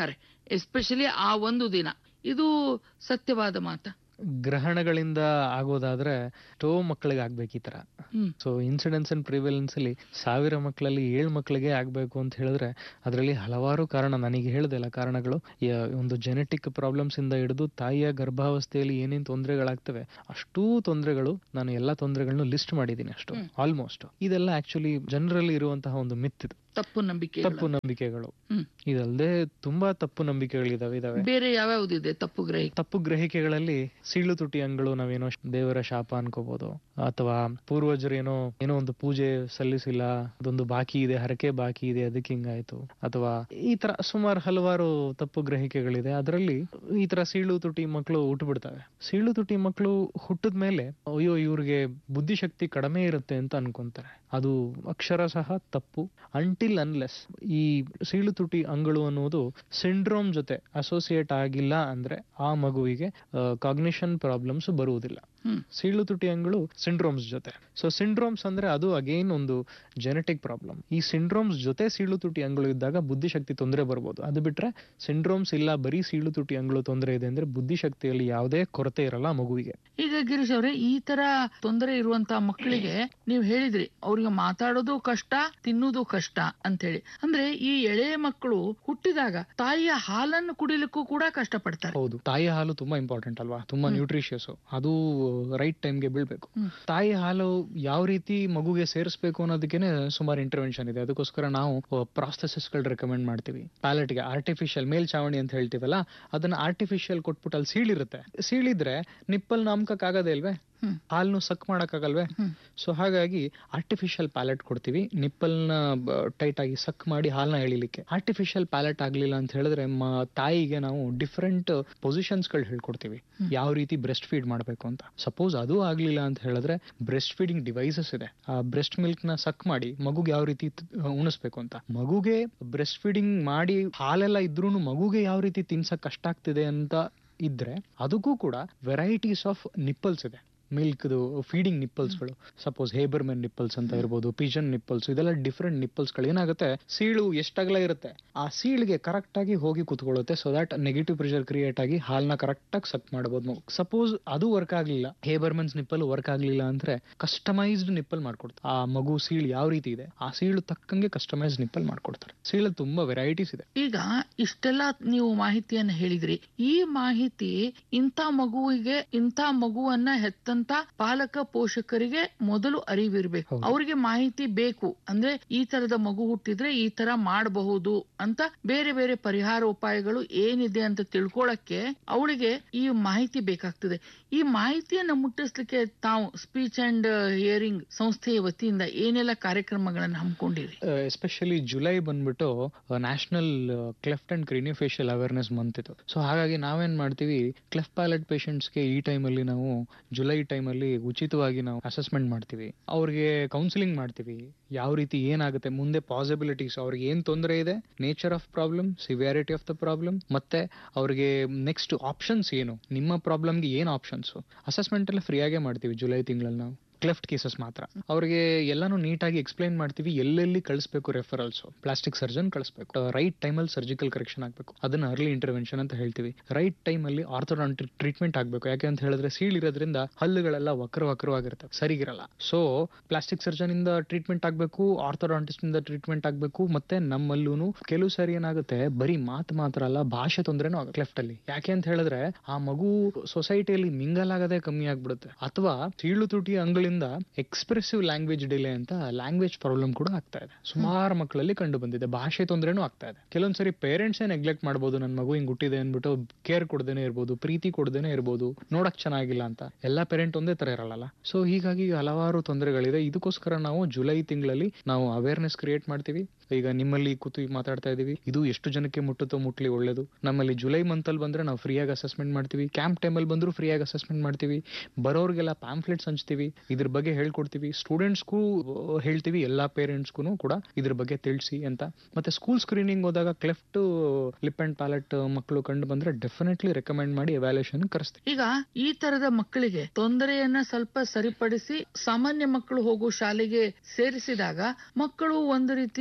ಎಸ್ಪೆಷಲಿ ಆ ಒಂದು ದಿನ. ಇದು ಸತ್ಯವಾದ ಮಾತ. ಗ್ರಹಣಗಳಿಂದ ಆಗೋದಾದ್ರೆ ಎಷ್ಟೋ ಮಕ್ಕಳಿಗೆ ಆಗ್ಬೇಕು ಈ ತರ. ಸೊ ಇನ್ಸಿಡೆನ್ಸ್ ಅಂಡ್ ಪ್ರಿವೆಲೆನ್ಸ್ ಅಲ್ಲಿ 1000 ಮಕ್ಕಳಲ್ಲಿ 7 ಮಕ್ಕಳಿಗೆ ಆಗ್ಬೇಕು ಅಂತ ಹೇಳಿದ್ರೆ ಅದರಲ್ಲಿ ಹಲವಾರು ಕಾರಣ, ನನಗೆ ಹೇಳ್ದಲ್ಲ ಕಾರಣಗಳು. ಒಂದು ಜೆನೆಟಿಕ್ ಪ್ರಾಬ್ಲಮ್ಸ್ ಇಂದ ಹಿಡಿದು ತಾಯಿಯ ಗರ್ಭಾವಸ್ಥೆಯಲ್ಲಿ ಏನೇನ್ ತೊಂದರೆಗಳಾಗ್ತವೆ ಅಷ್ಟೂ ತೊಂದರೆಗಳು, ನಾನು ಎಲ್ಲಾ ತೊಂದರೆಗಳನ್ನು ಲಿಸ್ಟ್ ಮಾಡಿದ್ದೀನಿ ಅಷ್ಟು ಆಲ್ಮೋಸ್ಟ್. ಇದೆಲ್ಲ ಆಕ್ಚುಲಿ ಜನರಲ್ಲಿ ಇರುವಂತಹ ಒಂದು ಮಿತ್, ಇದು ತಪ್ಪು ನಂಬಿಕೆಗಳು. ಇದಲ್ಲದೆ ತುಂಬಾ ತಪ್ಪು ನಂಬಿಕೆಗಳಿದಾವೆ. ಬೇರೆ ಯಾವ್ಯಾವ್ದಿದೆ ತಪ್ಪು ಗ್ರಹಿಕೆಗಳಲ್ಲಿ ಸೀಳು ತುಟಿ ಅಂಗಳು ನಾವೇನೋ ದೇವರ ಶಾಪ ಅನ್ಕೋಬಹುದು, ಅಥವಾ ಪೂರ್ವಜರು ಏನೋ ಒಂದು ಪೂಜೆ ಸಲ್ಲಿಸಿಲ್ಲ, ಅದೊಂದು ಬಾಕಿ ಇದೆ, ಹರಕೆ ಬಾಕಿ ಇದೆ, ಅದಕ್ಕೆ ಹಿಂಗಾಯ್ತು, ಅಥವಾ ಈ ತರ ಸುಮಾರು ಹಲವಾರು ತಪ್ಪು ಗ್ರಹಿಕೆಗಳಿದೆ. ಅದರಲ್ಲಿ ಈ ತರ ಸೀಳು ತುಟಿ ಮಕ್ಕಳು ಹುಟ್ಟುಬಿಡ್ತವೆ. ಸೀಳು ತುಟಿ ಮಕ್ಕಳು ಹುಟ್ಟಿದ ಮೇಲೆ ಅಯ್ಯೋ ಇವ್ರಿಗೆ ಬುದ್ಧಿಶಕ್ತಿ ಕಡಿಮೆ ಇರುತ್ತೆ ಅಂತ ಅನ್ಕೊಂತಾರೆ. ಅದು ಅಕ್ಷರಶಃ ತಪ್ಪು. ಅಂಟಿಲ್ ಅನ್ಲೆಸ್ ಈ ಸೀಳು ತುಟಿ ಅಂಗಳು ಅನ್ನೋದು ಸಿಂಡ್ರೋಮ್ ಜೊತೆ ಅಸೋಸಿಯೇಟ್ ಆಗಿಲ್ಲ ಅಂದ್ರೆ ಆ ಮಗುವಿಗೆ ಕಾಗ್ನಿಷನ್ ಪ್ರಾಬ್ಲಮ್ಸ್ ಬರುವುದಿಲ್ಲ. ಸೀಳು ತುಟಿ ಅಂಗಳು ಸಿಂಡ್ರೋಮ್ಸ್ ಜೊತೆ. ಸೊ ಸಿಂಡ್ರೋಮ್ಸ್ ಅಂದ್ರೆ ಅದು ಅಗೇನ್ ಒಂದು ಜೆನೆಟಿಕ್ ಪ್ರಾಬ್ಲಮ್. ಈ ಸಿಂಡ್ರೋಮ್ಸ್ ಜೊತೆ ಸೀಳು ತುಟಿ ಅಂಗಳು ಇದ್ದಾಗ ಬುದ್ಧಿಶಕ್ತಿ ತೊಂದರೆ ಬರ್ಬೋದು. ಅದು ಬಿಟ್ರೆ ಸಿಂಡ್ರೋಮ್ಸ್ ಇಲ್ಲ, ಬರೀ ಸೀಳು ತುಟಿ ಅಂಗಳು ತೊಂದರೆ ಇದೆ ಅಂದ್ರೆ ಬುದ್ಧಿಶಕ್ತಿಯಲ್ಲಿ ಯಾವುದೇ ಕೊರತೆ ಇರಲ್ಲ ಮಗುವಿಗೆ. ಈಗ ಗಿರೀಶ್ ಅವರೇ, ಈ ತರ ತೊಂದರೆ ಇರುವಂತಹ ಮಕ್ಕಳಿಗೆ ನೀವು ಹೇಳಿದ್ರಿ ಅವ್ರಿಗೆ ಮಾತಾಡೋದು ಕಷ್ಟ, ತಿನ್ನುವುದು ಕಷ್ಟ ಅಂತ ಹೇಳಿ. ಅಂದ್ರೆ ಈ ಎಳೆ ಮಕ್ಕಳು ಹುಟ್ಟಿದಾಗ ತಾಯಿಯ ಹಾಲನ್ನು ಕುಡಿಲಿಕ್ಕೂ ಕೂಡ ಕಷ್ಟ ಪಡ್ತಾರೆ. ಹೌದು, ತಾಯಿ ಹಾಲು ತುಂಬಾ ಇಂಪಾರ್ಟೆಂಟ್ ಅಲ್ವಾ, ತುಂಬಾ ನ್ಯೂಟ್ರಿಷಿಯಸ್. ಅದು ರೈಟ್ ಟೈಮ್ಗೆ ಬೀಳ್ಬೇಕು. ತಾಯಿ ಹಾಲು ಯಾವ ರೀತಿ ಮಗುಗೆ ಸೇರಿಸಬೇಕು ಅನ್ನೋದಕ್ಕೇನೆ ಸುಮಾರು ಇಂಟರ್ವೆನ್ಷನ್ ಇದೆ. ಅದಕ್ಕೋಸ್ಕರ ನಾವು ಪ್ರಾಸ್ಥೆಸಿಸ್ ಗಳು ರೆಕಮೆಂಡ್ ಮಾಡ್ತೀವಿ. ಪ್ಯಾಲೆಟ್ಗೆ ಆರ್ಟಿಫಿಷಿಯಲ್ ಮೇಲ್ಚಾವಣಿ ಅಂತ ಹೇಳ್ತೀವಲ್ಲ, ಅದನ್ನ ಆರ್ಟಿಫಿಷಿಯಲ್ ಕೊಟ್ಬಿಟ್ಟು ಅಲ್ಲಿ ಸೀಳಿರುತ್ತೆ. ಸೀಳಿದ್ರೆ ನಿಪ್ಪಲ್ ನಾಮಕಕ್ಕೆ ಆಗದೇ ಇಲ್ವೇ, ಹಾಲ್ನು ಸಕ್ ಮಾಡಕ್ಕಾಗಲ್ವೇ? ಸೊ ಹಾಗಾಗಿ ಆರ್ಟಿಫಿಷಿಯಲ್ ಪ್ಯಾಲೆಟ್ ಕೊಡ್ತೀವಿ, ನಿಪ್ಪಲ್ನ ಟೈಟ್ ಆಗಿ ಸಕ್ ಮಾಡಿ ಹಾಲ್ನ ಎಳಿಲಿಕ್ಕೆ. ಆರ್ಟಿಫಿಷಿಯಲ್ ಪ್ಯಾಲೆಟ್ ಆಗ್ಲಿಲ್ಲ ಅಂತ ಹೇಳಿದ್ರೆ ತಾಯಿಗೆ ನಾವು ಡಿಫರೆಂಟ್ ಪೊಸಿಷನ್ಸ್ ಗಳು ಹೇಳ್ಕೊಡ್ತೀವಿ, ಯಾವ ರೀತಿ ಬ್ರೆಸ್ಟ್ ಫೀಡ್ ಮಾಡ್ಬೇಕು ಅಂತ. ಸಪೋಸ್ ಅದು ಆಗ್ಲಿಲ್ಲ ಅಂತ ಹೇಳಿದ್ರೆ ಬ್ರೆಸ್ಟ್ ಫೀಡಿಂಗ್ ಡಿವೈಸಸ್ ಇದೆ. ಆ ಬ್ರೆಸ್ಟ್ ಮಿಲ್ಕ್ ನ ಸಕ್ ಮಾಡಿ ಮಗುಗೆ ಯಾವ ರೀತಿ ಉಣಿಸ್ಬೇಕು ಅಂತ. ಮಗುಗೆ ಬ್ರೆಸ್ಟ್ ಫೀಡಿಂಗ್ ಮಾಡಿ ಹಾಲೆಲ್ಲ ಇದ್ರೂನು ಮಗುಗೆ ಯಾವ ರೀತಿ ತಿನ್ಸಕ್ ಕಷ್ಟ ಆಗ್ತಿದೆ ಅಂತ ಇದ್ರೆ ಅದಕ್ಕೂ ಕೂಡ ವೆರೈಟೀಸ್ ಆಫ್ ನಿಪ್ಪಲ್ಸ್ ಇದೆ. ಮಿಲ್ಕ್ ಫೀಡಿಂಗ್ ನಿಪ್ಪಲ್ಸ್ ಗಳು, ಸಪೋಸ್ ಹೇಬರ್ಮೆನ್ ನಿಪ್ಪಲ್ಸ್ ಅಂತ ಇರ್ಬೋದು, ಪಿಜನ್ ನಿಪ್ಪಲ್ಸ್, ಇದೆಲ್ಲ ಡಿಫರೆಂಟ್ ನಿಪ್ಪಲ್ಸ್ ಗಳು. ಏನಾಗುತ್ತೆ, ಸೀಳು ಎಷ್ಟಾಗಲ ಇರುತ್ತೆ ಆ ಸೀಳಿಗೆ ಕರೆಕ್ಟ್ ಆಗಿ ಹೋಗಿ ಕುತ್ಕೊಳ್ಳುತ್ತೆ. So that negative pressure create ಆಗಿ ಹಾಲ್ನ ಕರೆಕ್ಟ್ ಆಗಿ ಸಕ್ ಮಾಡಬಹುದು ಮಗು. ಸಪೋಸ್ ಅದು ವರ್ಕ್ ಆಗ್ಲಿಲ್ಲ, ಹೇಬರ್ಮೆನ್ಸ್ ನಿಪ್ಪಲ್ ವರ್ಕ್ ಆಗ್ಲಿಲ್ಲ ಅಂದ್ರೆ ಕಸ್ಟಮೈಸ್ಡ್ ನಿಪ್ಪಲ್ ಮಾಡ್ಕೊಡ್ತಾರೆ. ಆ ಮಗು ಸೀಳು ಯಾವ ರೀತಿ ಇದೆ ಆ ಸೀಳು ತಕ್ಕಂಗೆ ಕಸ್ಟಮೈಸ್ಡ್ ನಿಪ್ಪಲ್ ಮಾಡ್ಕೊಡ್ತಾರೆ. ಸೀಳಲ್ಲಿ ತುಂಬಾ ವೆರೈಟೀಸ್ ಇದೆ. ಈಗ ಇಷ್ಟೆಲ್ಲ ನೀವು ಮಾಹಿತಿಯನ್ನ ಹೇಳಿದ್ರಿ. ಈ ಮಾಹಿತಿ ಇಂಥ ಮಗುವಿಗೆ, ಇಂಥ ಮಗುವನ್ನ ಹೆತ್ತಂತ ಪಾಲಕ ಪೋಷಕರಿಗೆ ಮೊದಲು ಅರಿವಿರ್ಬೇಕು. ಅವ್ರಿಗೆ ಮಾಹಿತಿ ಬೇಕು. ಅಂದ್ರೆ ಈ ತರದ ಮಗು ಹುಟ್ಟಿದ್ರೆ ಈ ತರ ಮಾಡಬಹುದು ಅಂತ ಬೇರೆ ಬೇರೆ ಪರಿಹಾರ ಉಪಾಯಗಳು ಏನಿದೆ ಅಂತ ತಿಳ್ಕೊಳಕ್ಕೆ ಅವಳಿಗೆ ಈ ಮಾಹಿತಿ ಬೇಕಾಗ್ತದೆ. ಈ ಮಾಹಿತಿಯನ್ನ ಮುಟ್ಟಿಸ್ಲಿಕ್ಕೆ ತಾವು ಸ್ಪೀಚ್ ಅಂಡ್ ಹಿಯರಿಂಗ್ ಸಂಸ್ಥೆಯ ವತಿಯಿಂದ ಏನೆಲ್ಲ ಕಾರ್ಯಕ್ರಮಗಳನ್ನು ಹಮ್ಮಿಕೊಂಡಿರಿ? ಎಸ್ಪೆಷಲಿ ಜುಲೈ ಬಂದ್ಬಿಟ್ಟು national cleft and ಕ್ರಿನಿಯೋಫೇಶಿಯಲ್ awareness month ಇದು. ಸೊ ಹಾಗಾಗಿ ನಾವೇನ್ ಮಾಡ್ತೀವಿ, ಕ್ಲೆಫ್ಟ್ ಪ್ಯಾಲೆಟ್ ಪೇಷಂಟ್ಸ್ಗೆ ಈ ಟೈಮ್ ಅಲ್ಲಿ ನಾವು ಜುಲೈ ಟೈಮ್ ಅಲ್ಲಿ ಉಚಿತವಾಗಿ ನಾವು ಅಸೆಸ್ಮೆಂಟ್ ಮಾಡ್ತೀವಿ. ಅವ್ರಿಗೆ ಕೌನ್ಸಿಲಿಂಗ್ ಮಾಡ್ತೀವಿ, ಯಾವ ರೀತಿ ಏನಾಗುತ್ತೆ ಮುಂದೆ, ಪಾಸಿಬಿಲಿಟೀಸ್, ಅವ್ರಿಗೆ ಏನ್ ತೊಂದರೆ ಇದೆ, nature of problem, severity of the problem, ಮತ್ತೆ ಅವ್ರಿಗೆ ನೆಕ್ಸ್ಟ್ ಆಪ್ಷನ್ಸ್ ಏನು, ನಿಮ್ಮ ಪ್ರಾಬ್ಲಮ್ಗೆ ಏನ್ ಆಪ್ಷನ್ಸ್. ಅಸೆಸ್ಮೆಂಟ್ ಎಲ್ಲ ಫ್ರೀ ಆಗೇ ಮಾಡ್ತೀವಿ ಜುಲೈ ತಿಂಗಳಲ್ಲಿ. ನಾವು ಕ್ಲೆಫ್ಟ್ ಕೇಸಸ್ ಮಾತ್ರ ಅವ್ರಿಗೆ ಎಲ್ಲಾನು ನೀಟಾಗಿ ಎಕ್ಸ್ಪ್ಲೈನ್ ಮಾಡ್ತೀವಿ. ಎಲ್ಲೆಲ್ಲಿ ಕಳಿಸ್ಬೇಕು ರೆಫರಲ್ಸ್, ಪ್ಲಾಸ್ಟಿಕ್ ಸರ್ಜನ್ ಕಳಿಸ್ಬೇಕು, ರೈಟ್ ಟೈಮ್ ಅಲ್ಲಿ ಸರ್ಜಿಕಲ್ ಕರೆಕ್ಷನ್ ಆಗ್ಬೇಕು, ಅದನ್ನ ಅರ್ಲಿ ಇಂಟರ್ವೆನ್ಷನ್ ಅಂತ ಹೇಳ್ತೀವಿ. ರೈಟ್ ಟೈಮ್ ಅಲ್ಲಿ ಆರ್ಥೋಡಾಂಟಿಕ್ ಟ್ರೀಟ್ಮೆಂಟ್ ಆಗ್ಬೇಕು. ಯಾಕೆ ಅಂತ ಹೇಳಿದ್ರೆ ಸೀಳಿರೋದ್ರಿಂದ ಹಲ್ಲುಗಳೆಲ್ಲ ವಕ್ರವಾಗಿರ್ತವೆ, ಸರಿಗಿರಲ್ಲ. ಸೊ ಪ್ಲಾಸ್ಟಿಕ್ ಸರ್ಜನ್ ಇಂದ ಟ್ರೀಟ್ಮೆಂಟ್ ಆಗ್ಬೇಕು, ಆರ್ಥೋಡಾಂಟಿಸ್ಟ್ ಇಂದ ಟ್ರೀಟ್ಮೆಂಟ್ ಆಗ್ಬೇಕು. ಮತ್ತೆ ನಮ್ಮಲ್ಲೂ ಕೆಲವು ಸಾರಿ ಏನಾಗುತ್ತೆ, ಬರೀ ಮಾತು ಮಾತ್ರ ಅಲ್ಲ, ಭಾಷೆ ತೊಂದರೆನೂ ಆಗುತ್ತೆ ಕ್ಲೆಫ್ಟ್ ಅಲ್ಲಿ. ಯಾಕೆ ಅಂತ ಹೇಳಿದ್ರೆ ಆ ಮಗು ಸೊಸೈಟಿಯಲ್ಲಿ ಮಿಂಗಲ್ ಆಗದೆ ಕಮ್ಮಿ ಆಗ್ಬಿಡುತ್ತೆ, ಅಥವಾ ಸೀಳು ತುಟಿ ಅಂಗಳಿಂದ ಎಕ್ಸ್ಪ್ರೆಸಿವ್ ಲ್ಯಾಂಗ್ವೇಜ್ ಡಿಲೇ ಅಂತ ಲ್ಯಾಂಗ್ವೇಜ್ ಪ್ರಾಬ್ಲಮ್ ಕೂಡ ಆಗ್ತಾ ಇದೆ. ಸುಮಾರು ಮಕ್ಕಳಲ್ಲಿ ಕಂಡು ಬಂದಿದೆ. ಭಾಷೆ ತೊಂದರೆನೂ ಆಗ್ತಾ ಇದೆ. ಕೆಲವೊಂದ್ಸರಿ ಪೇರೆಂಟ್ಸ್ ನೆಗ್ಲೆಕ್ಟ್ ಮಾಡ್ಬೋದು, ನನ್ನ ಮಗು ಹಿಂಗ್ ಹುಟ್ಟಿದೆ ಅಂದ್ಬಿಟ್ಟು ಕೇರ್ ಕೊಡದೇನೆ ಇರ್ಬೋದು, ಪ್ರೀತಿ ಕೊಡದೇನೆ ಇರ್ಬೋದು, ನೋಡಕ್ ಚೆನ್ನಾಗಿಲ್ಲ ಅಂತ. ಎಲ್ಲಾ ಪೇರೆಂಟ್ ಒಂದೇ ತರ ಇರಲ್ಲ. ಸೊ ಹೀಗಾಗಿ ಹಲವಾರು ತೊಂದರೆಗಳಿದೆ. ಇದಕ್ಕೋಸ್ಕರ ನಾವು ಜುಲೈ ತಿಂಗಳಲ್ಲಿ ನಾವು ಅವೇರ್ನೆಸ್ ಕ್ರಿಯೇಟ್ ಮಾಡ್ತೀವಿ. ಈಗ ನಿಮ್ಮಲ್ಲಿ ಕೂತು ಮಾತಾಡ್ತಾ ಇದೀವಿ, ಇದು ಎಷ್ಟು ಜನಕ್ಕೆ ಮುಟ್ಟುತ್ತೋ ಮುಟ್ಲಿ ಒಳ್ಳೇದು. ನಮ್ಮಲ್ಲಿ ಜುಲೈ ಮಂತ್ ಅಲ್ಲಿ ಬಂದ್ರೆ ನಾವು ಫ್ರೀ ಆಗಿ ಅಸೆಸ್ಮೆಂಟ್ ಮಾಡ್ತೀವಿ. ಕ್ಯಾಂಪ್ ಟೈಮ್ ಅಲ್ಲಿ ಬಂದ್ರು ಫ್ರೀ ಆಗಿ ಅಸೆಸ್ಮೆಂಟ್ ಮಾಡ್ತೀವಿ. ಬರೋರ್ಗೆಲ್ಲ ಪ್ಯಾಂಫ್ಲೆಟ್ಸ್ ಹಂಚ್ತೀವಿ, ಇದ್ರ ಬಗ್ಗೆ ಹೇಳ್ಕೊಡ್ತೀವಿ. ಸ್ಟೂಡೆಂಟ್ಸ್ಗೂ ಹೇಳ್ತೀವಿ, ಎಲ್ಲಾ ಪೇರೆಂಟ್ಸ್ಗೂ ಕೂಡ ಇದ್ರ ಬಗ್ಗೆ ತಿಳಿಸಿ ಅಂತ. ಮತ್ತೆ ಸ್ಕೂಲ್ ಸ್ಕ್ರೀನಿಂಗ್ ಹೋದಾಗ ಕ್ಲೆಫ್ಟ್ ಲಿಪ್ ಅಂಡ್ ಪ್ಯಾಲೆಟ್ ಮಕ್ಕಳು ಕಂಡು ಬಂದ್ರೆ ಡೆಫಿನೆಟ್ಲಿ ರೆಕಮೆಂಡ್ ಮಾಡಿ ಎವ್ಯಾಲ್ಯೂಯೇಷನ್ ಕರೆಸ್ತೀವಿ. ಈಗ ಈ ತರದ ಮಕ್ಕಳಿಗೆ ತೊಂದರೆಯನ್ನ ಸ್ವಲ್ಪ ಸರಿಪಡಿಸಿ ಸಾಮಾನ್ಯ ಮಕ್ಕಳು ಹೋಗೋ ಶಾಲೆಗೆ ಸೇರಿಸಿದಾಗ ಮಕ್ಕಳು ಒಂದು ರೀತಿಯಲ್ಲಿ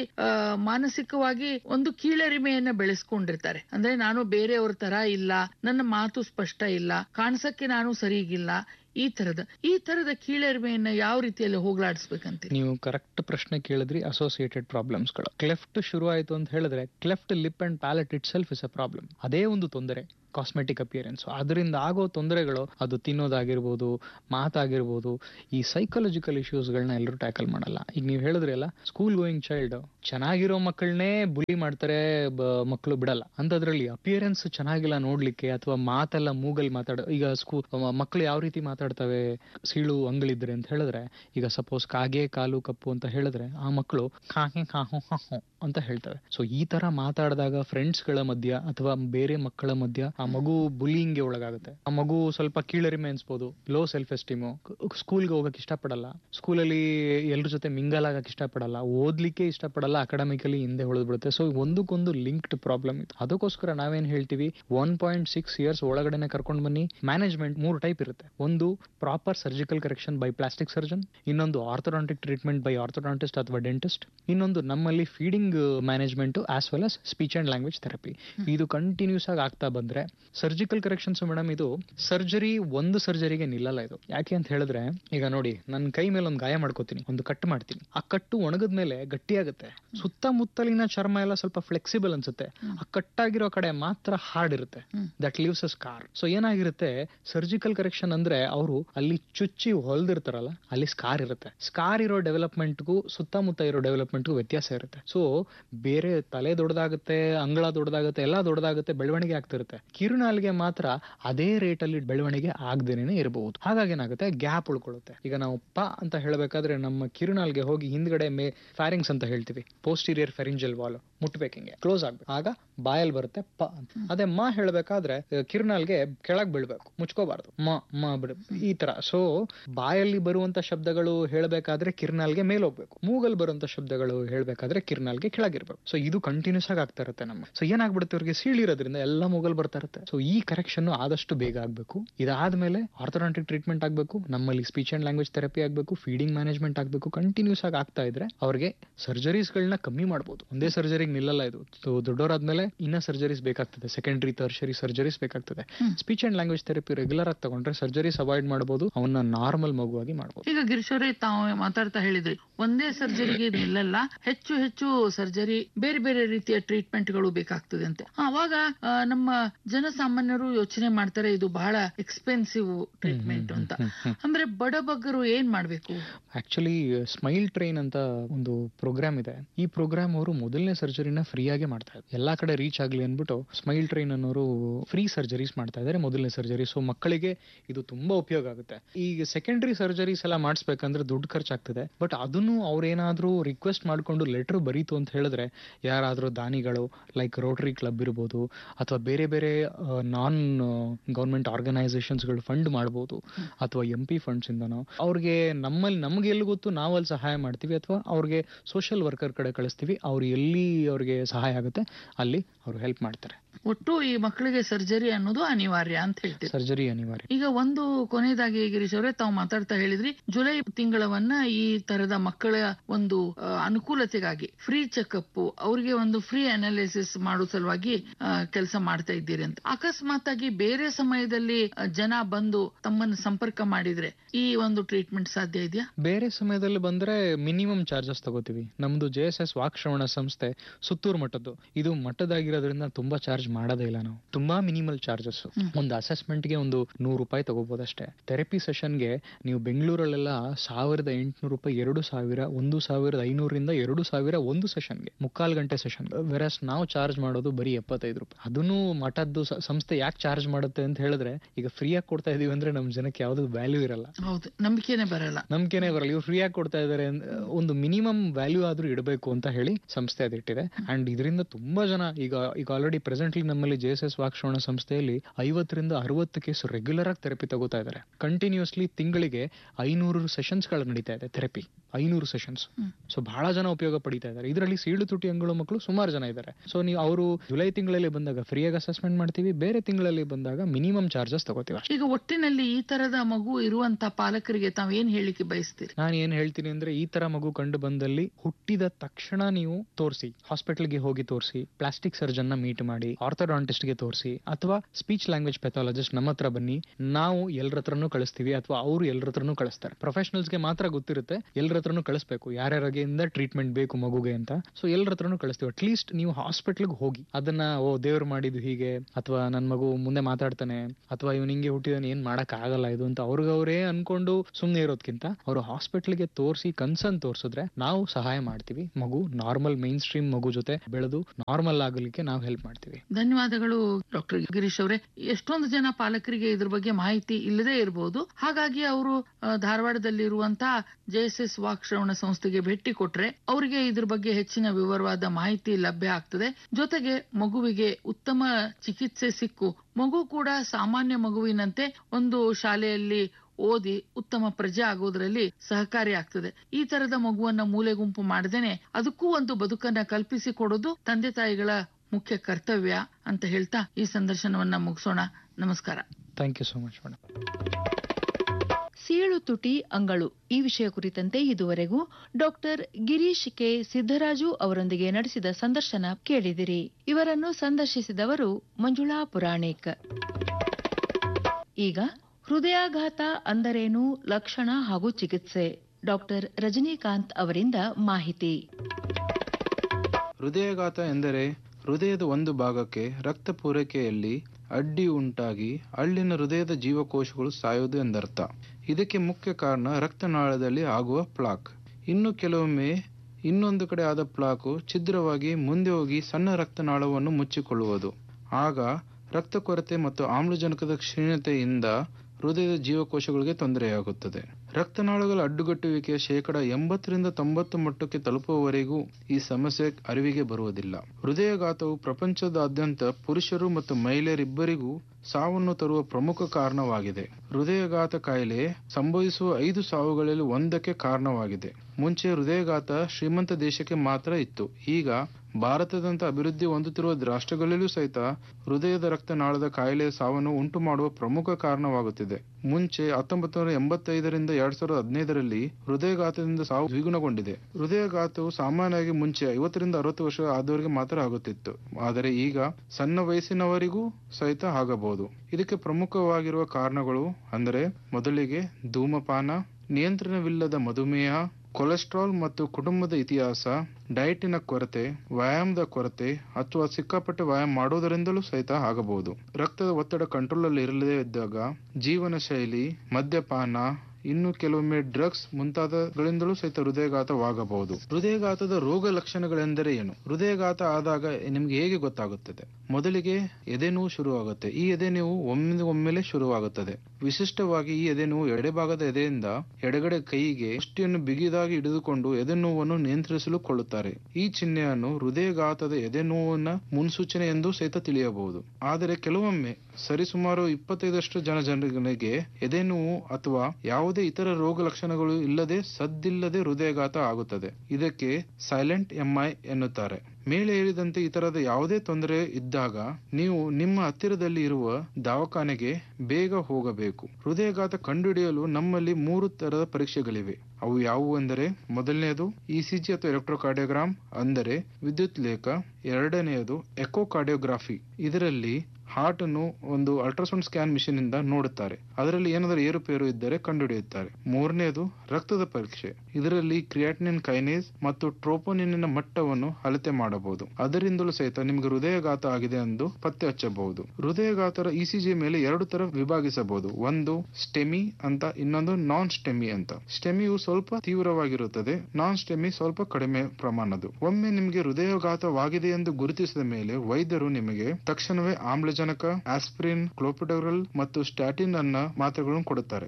ಮಾನಸಿಕವಾಗಿ ಒಂದು ಕೀಳರಿಮೆಯನ್ನ ಬೆಳೆಸ್ಕೊಂಡಿರ್ತಾರೆ. ಅಂದ್ರೆ ನಾನು ಬೇರೆಯವ್ರ ತರ ಇಲ್ಲ, ನನ್ನ ಮಾತು ಸ್ಪಷ್ಟ ಇಲ್ಲ, ಕಾಣಿಸಕ್ಕೆ ನಾನು ಸರಿಗಿಲ್ಲ, ಈ ತರದ ಕೀಳರಿಮೆಯನ್ನ ಯಾವ ರೀತಿಯಲ್ಲಿ ಹೋಗ್ಲಾಡಿಸ್ಬೇಕಂತ. ನೀವು ಕರೆಕ್ಟ್ ಪ್ರಶ್ನೆ ಕೇಳಿದ್ರಿ. ಅಸೋಸಿಯೇಟೆಡ್ ಪ್ರಾಬ್ಲಮ್ಸ್ ಗಳು ಕ್ಲೆಫ್ಟ್ ಶುರು ಆಯ್ತು ಅಂತ ಹೇಳಿದ್ರೆ cleft lip and palette it self is a problem. ಅದೇ ಒಂದು ತೊಂದರೆ, ಕಾಸ್ಮೆಟಿಕ್ ಅಪಿಯರೆನ್ಸ್. ಅದರಿಂದ ಆಗೋ ತೊಂದರೆಗಳು, ಅದು ತಿನ್ನೋದಾಗಿರ್ಬೋದು, ಮಾತಾಗಿರ್ಬೋದು, ಈ ಸೈಕಾಲಜಿಕಲ್ ಇಶ್ಯೂಸ್ಗಳನ್ನ ಎಲ್ಲರೂ ಟ್ಯಾಕಲ್ ಮಾಡಲ್ಲ. ಈಗ ನೀವು ಹೇಳಿದ್ರಿ ಅಲ್ಲ, ಸ್ಕೂಲ್ ಗೋಯಿಂಗ್ ಚೈಲ್ಡ್ ಚೆನ್ನಾಗಿರೋ ಮಕ್ಕಳನ್ನೇ ಬುಲಿ ಮಾಡ್ತಾರೆ, ಮಕ್ಕಳು ಬಿಡಲ್ಲ. ಅಂತದ್ರಲ್ಲಿ ಅಪಿಯರೆನ್ಸ್ ಚೆನ್ನಾಗಿಲ್ಲ ನೋಡ್ಲಿಕ್ಕೆ, ಅಥವಾ ಮಾತೆಲ್ಲ ಮೂಗಲ್ ಈಗ ಮಕ್ಕಳು ಯಾವ ರೀತಿ ಮಾತಾಡ್ತವೆ ಸೀಳು ಅಂಗಳಿದ್ರೆ ಅಂತ ಹೇಳಿದ್ರೆ, ಈಗ ಸಪೋಸ್ ಕಾಗೆ ಕಾಲು ಕಪ್ಪು ಅಂತ ಹೇಳಿದ್ರೆ ಆ ಮಕ್ಕಳು ಕಾಗೆ ಕಾಹು ಹಾಹು ಅಂತ ಹೇಳ್ತವೆ. ಸೊ ಈ ತರ ಮಾತಾಡಿದಾಗ ಫ್ರೆಂಡ್ಸ್ ಗಳ ಮಧ್ಯ ಅಥವಾ ಬೇರೆ ಮಕ್ಕಳ ಮಧ್ಯ ಆ ಮಗು ಬುಲಿಂಗ್ಗೆ ಒಳಗಾಗುತ್ತೆ. ಆ ಮಗು ಸ್ವಲ್ಪ ಕೀಳರಿಮೆ ಅನ್ಸ್ಬೋದು, ಲೋ ಸೆಲ್ಫ್ ಎಸ್ಟೀಮು, ಸ್ಕೂಲ್ಗೆ ಹೋಗಕ್ ಇಷ್ಟಪಡಲ್ಲ, ಸ್ಕೂಲಲ್ಲಿ ಎಲ್ರ ಜೊತೆ ಮಿಂಗಲ್ ಆಗಕ್ ಇಷ್ಟಪಡಲ್ಲ, ಓದ್ಲಿಕ್ಕೆ ಇಷ್ಟಪಡಲ್ಲ, ಅಕಾಡೆಮಿಕಲಿ ಹಿಂದೆ ಉಳಿದ್ಬಿಡುತ್ತೆ. ಸೊ ಒಂದಕ್ಕೊಂದು ಲಿಂಕ್ಡ್ ಪ್ರಾಬ್ಲಮ್ ಇದು. ಅದಕ್ಕೋಸ್ಕರ ನಾವೇನ್ ಹೇಳ್ತೀವಿ, 1.6 years ಒಳಗಡೆನೆ ಕರ್ಕೊಂಡು ಬನ್ನಿ. ಮ್ಯಾನೇಜ್ಮೆಂಟ್ 3 ಟೈಪ್ ಇರುತ್ತೆ. ಒಂದು proper surgical correction by plastic surgeon, ಇನ್ನೊಂದು ಆರ್ಥೋಡಾಂಟಿಕ್ ಟ್ರೀಟ್ಮೆಂಟ್ ಬೈ ಆರ್ಥೋಡಾಂಟಿಸ್ಟ್ ಅಥವಾ ಡೆಂಟಿಸ್ಟ್, ಇನ್ನೊಂದು ನಮ್ಮಲ್ಲಿ feeding management as well as speech and language therapy. ಇದು ಕಂಟಿನ್ಯೂಸ್ ಆಗಿ ಆಗ್ತಾ ಬಂದ್ರೆ ಸರ್ಜಿಕಲ್ ಕರೆಕ್ಷನ್ಸ್ ಮೇಡಮ್, ಇದು ಸರ್ಜರಿ ಒಂದು ಸರ್ಜರಿಗೆ ನಿಲ್ಲಲ್ಲ ಇದು. ಯಾಕೆ ಅಂತ ಹೇಳಿದ್ರೆ, ಈಗ ನೋಡಿ, ನನ್ನ ಕೈ ಮೇಲೆ ಒಂದು ಗಾಯ ಮಾಡ್ಕೋತೀನಿ, ಒಂದು ಕಟ್ ಮಾಡ್ತೀನಿ, ಆ ಕಟ್ಟು ಒಣಗದ ಮೇಲೆ ಗಟ್ಟಿಯಾಗುತ್ತೆ, ಸುತ್ತಮುತ್ತಲಿನ ಚರ್ಮ ಎಲ್ಲ ಸ್ವಲ್ಪ ಫ್ಲೆಕ್ಸಿಬಲ್ ಅನ್ಸುತ್ತೆ, ಆ ಕಟ್ಟಾಗಿರೋ ಕಡೆ ಮಾತ್ರ ಹಾರ್ಡ್ ಇರುತ್ತೆ, that leaves a scar. So ಏನಾಗಿರುತ್ತೆ, ಸರ್ಜಿಕಲ್ ಕರೆಕ್ಷನ್ ಅಂದ್ರೆ ಅವರು ಅಲ್ಲಿ ಚುಚ್ಚಿ ಹೊಲ್ದಿರ್ತಾರಲ್ಲ, ಅಲ್ಲಿ ಸ್ಕಾರ್ ಇರುತ್ತೆ. ಸ್ಕಾರ್ ಇರೋ ಡೆವಲಪ್ಮೆಂಟ್ಗೂ ಸುತ್ತಮುತ್ತ ಇರೋ ಡೆವಲಪ್ಮೆಂಟ್ಗೂ ವ್ಯತ್ಯಾಸ ಇರುತ್ತೆ. ಸೊ ಬೇರೆ ತಲೆ ದೊಡ್ಡದಾಗುತ್ತೆ, ಅಂಗಳ ದೊಡ್ಡದಾಗುತ್ತೆ, ಎಲ್ಲ ದೊಡ್ಡದಾಗುತ್ತೆ, ಬೆಳವಣಿಗೆ ಆಗ್ತಿರುತ್ತೆ. ಕಿರುನಾಲ್ಗೆ ಮಾತ್ರ ಅದೇ ರೇಟ್ ಅಲ್ಲಿ ಬೆಳವಣಿಗೆ ಆಗದೇನೆ ಇರಬಹುದು. ಹಾಗಾಗಿ ಏನಾಗುತ್ತೆ, ಗ್ಯಾಪ್ ಉಳ್ಕೊಳ್ಳುತ್ತೆ. ಈಗ ನಾವು ಪ ಅಂತ ಹೇಳಬೇಕಾದ್ರೆ ನಮ್ಮ ಕಿರುನಾಲ್ಗೆ ಹೋಗಿ ಹಿಂದ್ಗಡೆ ಫ್ಯಾರಿಂಗ್ಸ್ ಅಂತ ಹೇಳ್ತೀವಿ, ಪೋಸ್ಟೀರಿಯರ್ ಫೆರಿಂಜಲ್ ವಾಲ್ ಮುಟ್ಬೇಕು, ಹಿಂಗೆ ಕ್ಲೋಸ್ ಆಗ್ಬೇಕು, ಆಗ ಬಾಯಲ್ಲಿ ಬರುತ್ತೆ ಪ ಅಂತ. ಅದೇ ಮ ಹೇಳಬೇಕಾದ್ರೆ ಕಿರುನಾಲ್ಗೆ ಕೆಳಗ್ ಬೀಳ್ಬೇಕು, ಮುಚ್ಕೋಬಾರ್ದು, ಮ ಬಿಡ, ಈ ತರ. ಸೊ ಬಾಯಲ್ಲಿ ಬರುವಂತ ಶಬ್ದಗಳು ಹೇಳಬೇಕಾದ್ರೆ ಕಿರುನಾಲ್ಗೆ ಮೇಲ್ ಹೋಗ್ಬೇಕು, ಮೂಗಲ್ ಬರುವಂತ ಶಬ್ದಗಳು ಹೇಳ್ಬೇಕಾದ್ರೆ ಕಿರುನಾಲ್ಗೆ ಕೆಳಗಿರ್ಬೇಕು. ಸೊ ಇದು ಕಂಟಿನ್ಯೂಸ್ ಆಗಿ ಆಗ್ತಾ ಇರುತ್ತೆ ನಮ್ಮ. ಸೊ ಏನಾಗ್ಬಿಡುತ್ತೆ, ಅವ್ರಿಗೆ ಸೀಳಿರೋದ್ರಿಂದ ಎಲ್ಲ ಮೂಗಲ್ ಬರ್ತಾ ಇರುತ್ತೆ. ಸೊ ಈ ಕರೆಕ್ಷನ್ ಆದಷ್ಟು ಬೇಗ ಆಗ್ಬೇಕು. ಇದಾದ್ಮೇಲೆ ಆರ್ಥೋಡಾಂಟಿಕ್ ಟ್ರೀಟ್ಮೆಂಟ್ ಆಗ್ಬೇಕು, ನಮ್ಮಲ್ಲಿ ಸ್ಪೀಚ್ ಅಂಡ್ ಲ್ಯಾಂಗ್ವೇಜ್ ಥೆರಪಿ ಆಗ್ಬೇಕು, ಫೀಡಿಂಗ್ ಮ್ಯಾನೇಜ್ಮೆಂಟ್ ಆಗ್ಬೇಕು. ಕಂಟಿನ್ಯೂಸ್ ಆಗಿ ಆಗ್ತಾ ಇದ್ರೆ ಅವ್ರಿಗೆ ಸರ್ಜರೀಸ್ ಗಳನ್ನ ಕಮ್ಮಿ ಮಾಡಬಹುದು. ಒಂದೇ ಸರ್ಜರಿಗೆ ನಿಲ್ಲಲ್ಲ ಇದು. ದೊಡ್ಡವರಾದ್ಮೇಲೆ ಇನ್ನ ಸರ್ಜರೀಸ್ ಬೇಕಾಗ್ತದೆ, ಸೆಕೆಂಡರಿ ಟರ್ಷರಿ ಸರ್ಜರೀಸ್ ಬೇಕಾಗ್ತದೆ. Speech and language therapy regular ಆಗಿ ತಗೊಂಡ್ರೆ ಸರ್ಜರೀಸ್ ಅವಾಯ್ಡ್ ಮಾಡಬಹುದು, ಅವನ್ನ ನಾರ್ಮಲ್ ಮಗುವಾಗಿ ಮಾಡಬಹುದು. ಈಗ ಗಿರೀಶ್ ಅವರೇ, ತಾವು ಮಾತಾಡ್ತಾ ಹೇಳಿದ್ರಿ ಒಂದೇ ಸರ್ಜರಿಗೆ ನಿಲ್ಲಲ್ಲ, ಹೆಚ್ಚು ಹೆಚ್ಚು ಸರ್ಜರಿ, ಬೇರೆ ಬೇರೆ ರೀತಿಯ ಟ್ರೀಟ್ಮೆಂಟ್ ಗಳು ಬೇಕಾಗ್ತದೆ ಅಂತ. ಅವಾಗ ನಮ್ಮ ಜನಸಾಮಾನ್ಯರು ಯೋಚನೆ ಮಾಡ್ತಾರೆ, ಇದು ಬಹಳ ಎಕ್ಸ್ಪೆನ್ಸಿವ್ ಟ್ರೀಟ್ಮೆಂಟ್ ಅಂತ. ಅಂದ್ರೆ ಬಡಬಗ್ಗರು ಏನ್ ಮಾಡ್ಬೇಕು? ಆಕ್ಚುಲಿ ಸ್ಮೈಲ್ ಟ್ರೈನ್ ಅಂತ ಒಂದು ಪ್ರೋಗ್ರಾಮ್ ಇದೆ. ಈ ಪ್ರೋಗ್ರಾಮ್ ಅವರು ಮೊದಲನೇ ಸರ್ಜರಿನ ಫ್ರೀ ಆಗಿ ಮಾಡ್ತಾ ಇದ್ದಾರೆ. ಎಲ್ಲಾ ಕಡೆ ರೀಚ್ ಆಗ್ಲಿ ಅನ್ಬಿಟ್ಟು ಸ್ಮೈಲ್ ಟ್ರೈನ್ ಅನ್ನೋರು ಫ್ರೀ ಸರ್ಜರೀಸ್ ಮಾಡ್ತಾ ಇದ್ದಾರೆ, ಮೊದಲನೇ ಸರ್ಜರಿ. ಸೊ ಮಕ್ಕಳಿಗೆ ಇದು ತುಂಬಾ ಉಪಯೋಗ ಆಗುತ್ತೆ. ಈಗ ಸೆಕೆಂಡರಿ ಸರ್ಜರೀಸ್ ಎಲ್ಲ ಮಾಡಿಸ್ಬೇಕಂದ್ರೆ ದುಡ್ಡು ಖರ್ಚಾಗ್ತದೆ. ಬಟ್ ಅದನ್ನು ಅವ್ರೇನಾದ್ರೂ ರಿಕ್ವೆಸ್ಟ್ ಮಾಡ್ಕೊಂಡು ಲೆಟರ್ ಬರೀತು ಅಂತ ಹೇಳಿದ್ರೆ, ಯಾರಾದ್ರೂ ದಾನಿಗಳು ಲೈಕ್ ರೋಟರಿ ಕ್ಲಬ್ ಇರ್ಬೋದು, ಅಥವಾ ಬೇರೆ ಬೇರೆ ನಾನ್ ಗವರ್ಮೆಂಟ್ ಆರ್ಗನೈಸೇಷನ್ಸ್ ಗಳು ಫಂಡ್ ಮಾಡಬಹುದು, ಅಥವಾ MP ಫಂಡ್ಸ್ ಇಂದನೋ ಅವ್ರಿಗೆ ನಮ್ಗೆ ಎಲ್ಲಿ ಗೊತ್ತು ನಾವು ಅಲ್ಲಿ ಸಹಾಯ ಮಾಡ್ತೀವಿ, ಅಥವಾ ಅವ್ರಿಗೆ ಸೋಷಿಯಲ್ ವರ್ಕರ್ ಕಡೆ ಕಳಿಸ್ತೀವಿ, ಅವ್ರು ಎಲ್ಲಿ ಅವ್ರಿಗೆ ಸಹಾಯ ಆಗುತ್ತೆ ಅಲ್ಲಿ ಅವ್ರು ಹೆಲ್ಪ್ ಮಾಡ್ತಾರೆ. ಒಟ್ಟು ಈ ಮಕ್ಕಳಿಗೆ ಸರ್ಜರಿ ಅನ್ನೋದು ಅನಿವಾರ್ಯ ಅಂತ ಹೇಳ್ತೀವಿ. ಸರ್ಜರಿ ಅನಿವಾರ್ಯ. ಈಗ ಒಂದು ಕೊನೆಯದಾಗಿ ಗಿರೀಶ್ ಅವರೇ, ತಾವು ಮಾತಾಡ್ತಾ ಹೇಳಿದ್ರಿ, ಜುಲೈ ತಿಂಗಳವನ್ನ ಈ ತರದ ಮಕ್ಕಳ ಒಂದು ಅನುಕೂಲತೆಗಾಗಿ ಫ್ರೀ ಚೆಕ್ಅಪ್, ಅವ್ರಿಗೆ ಒಂದು ಫ್ರೀ ಅನಾಲಿಸಿಸ್ ಮಾಡೋ ಸಲುವಾಗಿ ಕೆಲಸ ಮಾಡ್ತಾ ಇದ್ದೀರಿ ಅಂತ. ಅಕಸ್ಮಾತ್ ಆಗಿ ಬೇರೆ ಸಮಯದಲ್ಲಿ ಜನ ಬಂದು ತಮ್ಮನ್ನು ಸಂಪರ್ಕ ಮಾಡಿದ್ರೆ ಈ ಒಂದು ಟ್ರೀಟ್ಮೆಂಟ್ ಸಾಧ್ಯ ಇದೆಯಾ? ಬೇರೆ ಸಮಯದಲ್ಲಿ ಬಂದ್ರೆ ಮಿನಿಮಮ್ ಚಾರ್ಜಸ್ ತಗೋತೀವಿ. ನಮ್ದು JSS ವಾಕ್ಶ್ರವಣ ಸಂಸ್ಥೆ ಸುತ್ತೂರು ಮಠದ್ದು, ಇದು ಮಠದಾಗಿರೋದ್ರಿಂದ ತುಂಬಾ ಚಾರ್ಜ್ ಮಾಡೋದೇ ಇಲ್ಲ ನಾವು. ತುಂಬಾ ಮಿನಿಮಲ್ ಚಾರ್ಜಸ್. ಒಂದು ಅಸೆಸ್ಮೆಂಟ್ ಗೆ ಒಂದು 100 ರೂಪಾಯಿ ತಗೋಬಹುದಷ್ಟೇ. ಥೆರಪಿ ಸೆಷನ್ಗೆ ನೀವು ಬೆಂಗಳೂರಲ್ಲೆಲ್ಲ 1800 ರೂಪಾಯಿ, 2000, 1500ರಿಂದ 2000 ಒಂದು ಸೆಷನ್ಗೆ, 3/4 ಗಂಟೆ ಸೆಷನ್. ವೆರಸ್ ನಾವು ಚಾರ್ಜ್ ಮಾಡೋದು ಬರೀ 75 ರೂಪಾಯಿ. ಅದನ್ನು ಮಠದ್ದು ಸಂಸ್ಥೆ ಯಾಕೆ ಚಾರ್ಜ್ ಮಾಡುತ್ತೆ ಅಂತ ಹೇಳಿದ್ರೆ, ಈಗ ಫ್ರೀ ಆಗಿ ಕೊಡ್ತಾ ಇದೀವಿ ಅಂದ್ರೆ ನಮ್ ಜನಕ್ಕೆ ಯಾವ್ದು ವ್ಯಾಲ್ಯೂ ಇರಲ್ಲ. ಹೌದು, ನಂಬಿಕೆನೆ ಬರಲ್ಲ. ಇವ್ರು ಫ್ರೀ ಆಗಿ ಕೊಡ್ತಾ ಇದಾರೆ, ಒಂದು ಮಿನಿಮಮ್ ವ್ಯಾಲ್ಯೂ ಆದ್ರೂ ಇಡಬೇಕು ಅಂತ ಹೇಳಿ ಸಂಸ್ಥೆ ಅದಿಟ್ಟಿದೆ. ಅಂಡ್ ಇದರಿಂದ ತುಂಬಾ ಜನ ಈಗ ಆಲ್ರೆಡಿ ಪ್ರೆಸೆಂಟ್ಲಿ ನಮ್ಮಲ್ಲಿ JSS ವಾಕ್ಶ್ರವಣ ಸಂಸ್ಥೆಯಲ್ಲಿ 50ರಿಂದ 60 ಕೇಸ್ ರೆಗ್ಯುಲರ್ ಆಗಿ ಥೆರಪಿ ತಗೋತಾ ಇದ್ದಾರೆ. ಕಂಟಿನ್ಯೂಸ್ಲಿ ತಿಂಗಳಿಗೆ 500 ಸೆಷನ್ಸ್ ಗಳು ನಡೀತಾ ಇದೆ ಥೆರಪಿ. 500 ಸೆಷನ್ಸ್. ಸೊ ಬಹಳ ಜನ ಉಪಯೋಗ ಪಡಿತಾ ಇದ್ದಾರೆ. ಇದರಲ್ಲಿ ಸೀಳು ತುಟಿ ಅಂಗಳು ಮಕ್ಕಳು ಸುಮಾರು ಜನ ಇದ್ದಾರೆ. ಸೊ ನೀವು ಅವರು ಜುಲೈ ತಿಂಗಳಲ್ಲಿ ಬಂದಾಗ ಫ್ರೀಯಾಗಿ ಅಸೆಸ್ಮೆಂಟ್ ಮಾಡ್ತೀವಿ, ಬೇರೆ ತಿಂಗಳಲ್ಲಿ ಬಂದಾಗ ಮಿನಿಮಮ್ ಚಾರ್ಜಸ್ ತಗೋತೀವಿ. ಈಗ ಒಟ್ಟಿನಲ್ಲಿ ಈ ತರದ ಮಗು ಇರುವಂತ ಪಾಲಕರಿಗೆ ತಾವ್ ಏನ್ ಹೇಳಿಕೆ ಬಯಸ್ತೀರಿ? ನಾನು ಏನ್ ಹೇಳ್ತೀನಿ ಅಂದ್ರೆ, ಈ ತರ ಮಗು ಕಂಡು ಬಂದಲ್ಲಿ ಹುಟ್ಟಿದ ತಕ್ಷಣ ನೀವು ತೋರಿಸಿ, ಹಾಸ್ಪಿಟಲ್ಗೆ ಹೋಗಿ ತೋರಿಸಿ, ಪ್ಲಾಸ್ಟಿಕ್ ಸರ್ಜನ್ ನ ಮೀಟ್ ಮಾಡಿ, ಆರ್ಥೋಡಾಂಟಿಸ್ಟ್ ಗೆ ತೋರಿಸಿ, ಅಥವಾ ಸ್ಪೀಚ್ ಲ್ಯಾಂಗ್ವೇಜ್ ಪೆಥಾಲಜಿಸ್ಟ್ ನಮ್ಮ ಹತ್ರ ಬನ್ನಿ. ನಾವು ಎಲ್ಲರ ಹತ್ರನೂ ಕಳಿಸ್ತೀವಿ, ಅಥವಾ ಅವರು ಎಲ್ಲರ ಹತ್ರನೂ ಕಳಿಸ್ತಾರೆ. ಪ್ರೊಫೆಷನಲ್ಸ್ ಗೆ ಮಾತ್ರ ಗೊತ್ತಿರುತ್ತೆ, ಎಲ್ಲರ ಹತ್ರನೂ ಕಳಿಸ್ಬೇಕು ಯಾರ್ಯಾರಿಗಿಂದ ಟ್ರೀಟ್ಮೆಂಟ್ ಬೇಕು ಮಗುಗೆ ಅಂತ. ಸೊ ಎಲ್ಲರ ಹತ್ರನೂ ಕಳಿಸ್ತೀವಿ. ಅಟ್ಲೀಸ್ಟ್ ನೀವು ಹಾಸ್ಪಿಟಲ್ಗೆ ಹೋಗಿ ಅದನ್ನ ದೇವ್ರು ಮಾಡಿದ್ದು ಹೀಗೆ, ಅಥವಾ ನನ್ ಮಗು ಮುಂದೆ ಮಾತಾಡ್ತಾನೆ, ಅಥವಾ ಇವ್ನು ಹಿಂಗೆ ಹುಟ್ಟಿದಾನೆ, ಏನ್ ಮಾಡಕ್ ಆಗಲ್ಲ ಇದು ಅಂತ ಅವ್ರಿಗವ್ರೇ ಅನ್ಕೊಂಡು ಸುಮ್ನೆ ಇರೋದ್ಕಿಂತ ಅವರು ಹಾಸ್ಪಿಟಲ್ಗೆ ತೋರಿಸಿ ಕನ್ಸರ್ನ್ ತೋರಿಸಿದ್ರೆ ನಾವು ಸಹಾಯ ಮಾಡ್ತೀವಿ. ಮಗು ನಾರ್ಮಲ್ ಮೈನ್ ಸ್ಟ್ರೀಮ್ ಮಗು ಜೊತೆ ಬೆಳೆದು ನಾರ್ಮಲ್ ಆಗಲಿಕ್ಕೆ ನಾವು ಹೆಲ್ಪ್ ಮಾಡ್ತೀವಿ. ಧನ್ಯವಾದಗಳು ಡಾಕ್ಟರ್ ಗಿರೀಶ್ ಅವರೇ. ಎಷ್ಟೊಂದು ಜನ ಪಾಲಕರಿಗೆ ಇದ್ರ ಬಗ್ಗೆ ಮಾಹಿತಿ ಇಲ್ಲದೆ ಇರಬಹುದು. ಹಾಗಾಗಿ ಅವರು ಧಾರವಾಡದಲ್ಲಿರುವಂತಹ JSS ವಾಕ್ಶ್ರವಣ ಸಂಸ್ಥೆಗೆ ಭೇಟಿ ಕೊಟ್ರೆ ಅವರಿಗೆ ಇದ್ರ ಬಗ್ಗೆ ಹೆಚ್ಚಿನ ವಿವರವಾದ ಮಾಹಿತಿ ಲಭ್ಯ ಆಗ್ತದೆ. ಜೊತೆಗೆ ಮಗುವಿಗೆ ಉತ್ತಮ ಚಿಕಿತ್ಸೆ ಸಿಕ್ಕು ಮಗು ಕೂಡ ಸಾಮಾನ್ಯ ಮಗುವಿನಂತೆ ಒಂದು ಶಾಲೆಯಲ್ಲಿ ಓದಿ ಉತ್ತಮ ಪ್ರಜೆ ಆಗೋದ್ರಲ್ಲಿ ಸಹಕಾರಿ ಆಗ್ತದೆ. ಈ ತರದ ಮಗುವನ್ನ ಮೂಲೆ ಗುಂಪು ಮಾಡದೇನೆ ಅದಕ್ಕೂ ಒಂದು ಬದುಕನ್ನ ಕಲ್ಪಿಸಿ ಕೊಡೋದು ತಂದೆ ತಾಯಿಗಳ ಮುಖ್ಯ ಕರ್ತವ್ಯ ಅಂತ ಹೇಳ್ತಾ ಈ ಸಂದರ್ಶನವನ್ನ ಮುಗಿಸೋಣ. ನಮಸ್ಕಾರ. Thank you so much madam. ಸೀಳು ತುಟಿ ಅಂಗಳು ಈ ವಿಷಯ ಕುರಿತಂತೆ ಇದುವರೆಗೂ ಡಾಕ್ಟರ್ ಗಿರೀಶ್ ಕೆ ಸಿದ್ದರಾಜು ಅವರೊಂದಿಗೆ ನಡೆಸಿದ ಸಂದರ್ಶನ ಕೇಳಿದಿರಿ. ಇವರನ್ನು ಸಂದರ್ಶಿಸಿದವರು ಮಂಜುಳಾ ಪುರಾಣಿಕ್. ಈಗ ಹೃದಯಾಘಾತ ಅಂದರೇನು, ಲಕ್ಷಣ ಹಾಗೂ ಚಿಕಿತ್ಸೆ, ಡಾಕ್ಟರ್ ರಜನಿಕಾಂತ್ ಅವರಿಂದ ಮಾಹಿತಿ. ಹೃದಯಾಘಾತ ಎಂದರೆ ಹೃದಯದ ಒಂದು ಭಾಗಕ್ಕೆ ರಕ್ತ ಪೂರೈಕೆಯಲ್ಲಿ ಅಡ್ಡಿ ಉಂಟಾಗಿ ಅಲ್ಲಿನ ಹೃದಯದ ಜೀವಕೋಶಗಳು ಸಾಯುವುದು ಎಂದರ್ಥ. ಇದಕ್ಕೆ ಮುಖ್ಯ ಕಾರಣ ರಕ್ತನಾಳದಲ್ಲಿ ಆಗುವ ಪ್ಲಾಕ್. ಇನ್ನು ಕೆಲವೊಮ್ಮೆ ಇನ್ನೊಂದು ಕಡೆ ಆದ ಪ್ಲಾಕು ಛಿದ್ರವಾಗಿ ಮುಂದೆ ಹೋಗಿ ಸಣ್ಣ ರಕ್ತನಾಳವನ್ನು ಮುಚ್ಚಿಕೊಳ್ಳುವುದು. ಆಗ ರಕ್ತ ಕೊರತೆ ಮತ್ತು ಆಮ್ಲಜನಕದ ಕ್ಷೀಣತೆಯಿಂದ ಹೃದಯದ ಜೀವಕೋಶಗಳಿಗೆ ತೊಂದರೆಯಾಗುತ್ತದೆ. ರಕ್ತನಾಳಗಳ ಅಡ್ಡುಗಟ್ಟುವಿಕೆಯ 80% ಮಟ್ಟಕ್ಕೆ ತಲುಪುವವರೆಗೂ ಈ ಸಮಸ್ಯೆ ಅರಿವಿಗೆ ಬರುವುದಿಲ್ಲ. ಹೃದಯಾಘಾತವು ಪ್ರಪಂಚದಾದ್ಯಂತ ಪುರುಷರು ಮತ್ತು ಮಹಿಳೆಯರಿಬ್ಬರಿಗೂ ಸಾವನ್ನು ತರುವ ಪ್ರಮುಖ ಕಾರಣವಾಗಿದೆ. ಹೃದಯಾಘಾತ ಕಾಯಿಲೆ ಸಂಭವಿಸುವ 5 ಸಾವುಗಳಲ್ಲಿ 1ಕ್ಕೆ ಕಾರಣವಾಗಿದೆ. ಮುಂಚೆ ಹೃದಯಾಘಾತ ಶ್ರೀಮಂತ ದೇಶಕ್ಕೆ ಮಾತ್ರ ಇತ್ತು. ಈಗ ಭಾರತದಂತ ಅಭಿವೃದ್ಧಿ ಹೊಂದುತ್ತಿರುವ ರಾಷ್ಟ್ರಗಳಲ್ಲೂ ಸಹಿತ ಹೃದಯದ ರಕ್ತನಾಳದ ಕಾಯಿಲೆಯ ಸಾವನ್ನು ಉಂಟು ಮಾಡುವ ಪ್ರಮುಖ ಕಾರಣವಾಗುತ್ತಿದೆ. ಮುಂಚೆ 1985ರಿಂದ 2015ರಲ್ಲಿ ಹೃದಯಾಘಾತದಿಂದ ಸಾವು ದ್ವಿಗುಣಗೊಂಡಿದೆ. ಹೃದಯಾಘಾತವು ಸಾಮಾನ್ಯವಾಗಿ ಮುಂಚೆ 50ರಿಂದ 60 ವರ್ಷ ಆದವರಿಗೆ ಮಾತ್ರ ಆಗುತ್ತಿತ್ತು. ಆದರೆ ಈಗ ಸಣ್ಣ ವಯಸ್ಸಿನವರಿಗೂ ಸಹಿತ ಆಗಬಹುದು. ಇದಕ್ಕೆ ಪ್ರಮುಖವಾಗಿರುವ ಕಾರಣಗಳು ಅಂದರೆ, ಮೊದಲಿಗೆ ಧೂಮಪಾನ, ನಿಯಂತ್ರಣವಿಲ್ಲದ ಮಧುಮೇಹ, ಕೊಲೆಸ್ಟ್ರಾಲ್ ಮತ್ತು ಕುಟುಂಬದ ಇತಿಹಾಸ, ಡಯಟಿನ ಕೊರತೆ, ವ್ಯಾಯಾಮದ ಕೊರತೆ ಅಥವಾ ಸಿಕ್ಕಾಪಟ್ಟೆ ವ್ಯಾಯಾಮ ಮಾಡೋದರಿಂದಲೂ ಸಹಿತ ಆಗಬಹುದು. ರಕ್ತದ ಒತ್ತಡ ಕಂಟ್ರೋಲ್ ಅಲ್ಲಿ ಇರದೇ ಇದ್ದಾಗ ಜೀವನ ಶೈಲಿ, ಮದ್ಯಪಾನ, ಇನ್ನು ಕೆಲವೊಮ್ಮೆ ಡ್ರಗ್ಸ್ ಮುಂತಾದಗಳಿಂದಲೂ ಸಹಿತ ಹೃದಯಾಘಾತವಾಗಬಹುದು. ಹೃದಯಾಘಾತದ ರೋಗ ಲಕ್ಷಣಗಳೆಂದರೆ ಏನು? ಹೃದಯಾಘಾತ ಆದಾಗ ನಿಮ್ಗೆ ಹೇಗೆ ಗೊತ್ತಾಗುತ್ತದೆ? ಮೊದಲಿಗೆ ಎದೆನೋವು ಶುರುವಾಗುತ್ತೆ. ಈ ಎದೆನೋವು ಒಮ್ಮೆಲೆ ಶುರುವಾಗುತ್ತದೆ. ವಿಶಿಷ್ಟವಾಗಿ ಈ ಎದೆನೋವು ಎಡೆಭಾಗದ ಎದೆಯಿಂದ ಎಡಗಡೆ ಕೈಗೆ ಮುಷ್ಟಿಯನ್ನು ಬಿಗಿದಾಗಿ ಹಿಡಿದುಕೊಂಡು ಎದೆನೋವನ್ನು ನಿಯಂತ್ರಿಸಲು ಕೊಳ್ಳುತ್ತಾರೆ. ಈ ಚಿಹ್ನೆಯನ್ನು ಹೃದಯಾಘಾತದ ಎದೆನೋವಿನ ಮುನ್ಸೂಚನೆ ಎಂದು ಸಹಿತ ತಿಳಿಯಬಹುದು. ಆದರೆ ಕೆಲವೊಮ್ಮೆ ಸರಿಸುಮಾರು 25% ಜನರಿಗೆ ಎದೆನೋವು ಅಥವಾ ಯಾವುದೇ ಇತರ ರೋಗ ಲಕ್ಷಣಗಳು ಇಲ್ಲದೆ ಸದ್ದಿಲ್ಲದೆ ಹೃದಯಾಘಾತ ಆಗುತ್ತದೆ. ಇದಕ್ಕೆ ಸೈಲೆಂಟ್ MI ಎನ್ನುತ್ತಾರೆ. ಮೇಲೆ ಹೇಳಿದಂತೆ ಈ ತರದ ಯಾವುದೇ ತೊಂದರೆ ಇದ್ದಾಗ ನೀವು ನಿಮ್ಮ ಹತ್ತಿರದಲ್ಲಿ ಇರುವ ದವಾಖಾನೆಗೆ ಬೇಗ ಹೋಗಬೇಕು. ಹೃದಯಾಘಾತ ಕಂಡುಹಿಡಿಯಲು ನಮ್ಮಲ್ಲಿ 3 ತರದ ಪರೀಕ್ಷೆಗಳಿವೆ. ಅವು ಯಾವುವು ಎಂದರೆ, ಮೊದಲನೆಯದು ECG ಅಥವಾ ಎಲೆಕ್ಟ್ರೋಕಾರ್ಡಿಯೋಗ್ರಾಮ್ ಅಂದರೆ ವಿದ್ಯುತ್ ಲೇಖ. ಎರಡನೆಯದು ಎಕೋಕಾರ್ಡಿಯೋಗ್ರಾಫಿ. ಇದರಲ್ಲಿ ಹಾರ್ಟ್ ಅನ್ನು ಒಂದು ಅಲ್ಟ್ರಾಸೌಂಡ್ ಸ್ಕ್ಯಾನ್ ಮಿಷಿನ್ ಇಂದ ನೋಡುತ್ತಾರೆ. ಅದರಲ್ಲಿ ಏನಾದರೂ ಏರುಪೇರು ಇದ್ದರೆ ಕಂಡುಹಿಡಿಯುತ್ತಾರೆ. ಮೂರನೆಯದು ರಕ್ತದ ಪರೀಕ್ಷೆ. ಇದರಲ್ಲಿ ಕ್ರಿಯಾಟಿನಿನ್ ಕೈನೇಸ್ ಮತ್ತು ಟ್ರೋಪೋನಿನ್ನ ಮಟ್ಟವನ್ನು ಅಳತೆ ಮಾಡಬಹುದು. ಅದರಿಂದಲೂ ಸಹಿತ ನಿಮಗೆ ಹೃದಯಾಘಾತ ಆಗಿದೆ ಎಂದು ಪತ್ತೆ ಹಚ್ಚಬಹುದು. ಹೃದಯಾಘಾತರ ECG ಮೇಲೆ 2 ತರ ವಿಭಾಗಿಸಬಹುದು. ಒಂದು ಸ್ಟೆಮಿ ಅಂತ, ಇನ್ನೊಂದು ನಾನ್ ಸ್ಟೆಮಿ ಅಂತ. ಸ್ಟೆಮಿಯು ಸ್ವಲ್ಪ ತೀವ್ರವಾಗಿರುತ್ತದೆ, ನಾನ್ ಸ್ಟೆಮಿ ಸ್ವಲ್ಪ ಕಡಿಮೆ ಪ್ರಮಾಣದ್ದು. ಒಮ್ಮೆ ನಿಮಗೆ ಹೃದಯಾಘಾತವಾಗಿದೆ ಎಂದು ಗುರುತಿಸಿದ ಮೇಲೆ ವೈದ್ಯರು ನಿಮಗೆ ತಕ್ಷಣವೇ ಆಮ್ಲಜನಕ, ಆಸ್ಪಿರಿನ್, ಕ್ಲೋಪಿಡೋಗ್ರಲ್ ಮತ್ತು ಸ್ಟ್ಯಾಟಿನ್ ಅನ್ನ ಮಾತ್ರೆಗಳನ್ನು ಕೊಡುತ್ತಾರೆ.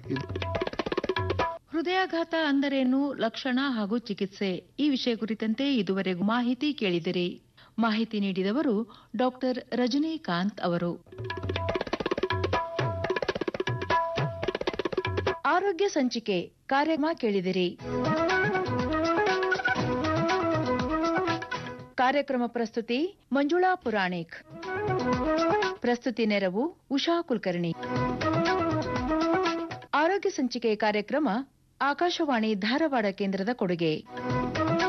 ಹೃದಯಾಘಾತ ಅಂದರೇನು, ಲಕ್ಷಣ ಹಾಗೂ ಚಿಕಿತ್ಸೆ ಈ ವಿಷಯ ಕುರಿತಂತೆ ಇದುವರೆಗೂ ಮಾಹಿತಿ ಕೇಳಿದಿರಿ. ಮಾಹಿತಿ ನೀಡಿದವರು ಡಾಕ್ಟರ್ ರಜನಿಕಾಂತ್ ಅವರು. ಆರೋಗ್ಯ ಸಂಚಿಕೆ ಕಾರ್ಯಕ್ರಮ ಕೇಳಿದಿರಿ. ಕಾರ್ಯಕ್ರಮ ಪ್ರಸ್ತುತಿ ಮಂಜುಳಾ ಪುರಾಣಿಕ್. ಪ್ರಸ್ತುತಿ ನೆರವು ಉಷಾ ಕುಲಕರ್ಣಿ. ಆರೋಗ್ಯ ಸಂಚಿಕೆ ಕಾರ್ಯಕ್ರಮ ಆಕಾಶವಾಣಿ ಧಾರವಾಡ ಕೇಂದ್ರದ ಕೊಡುಗೆ.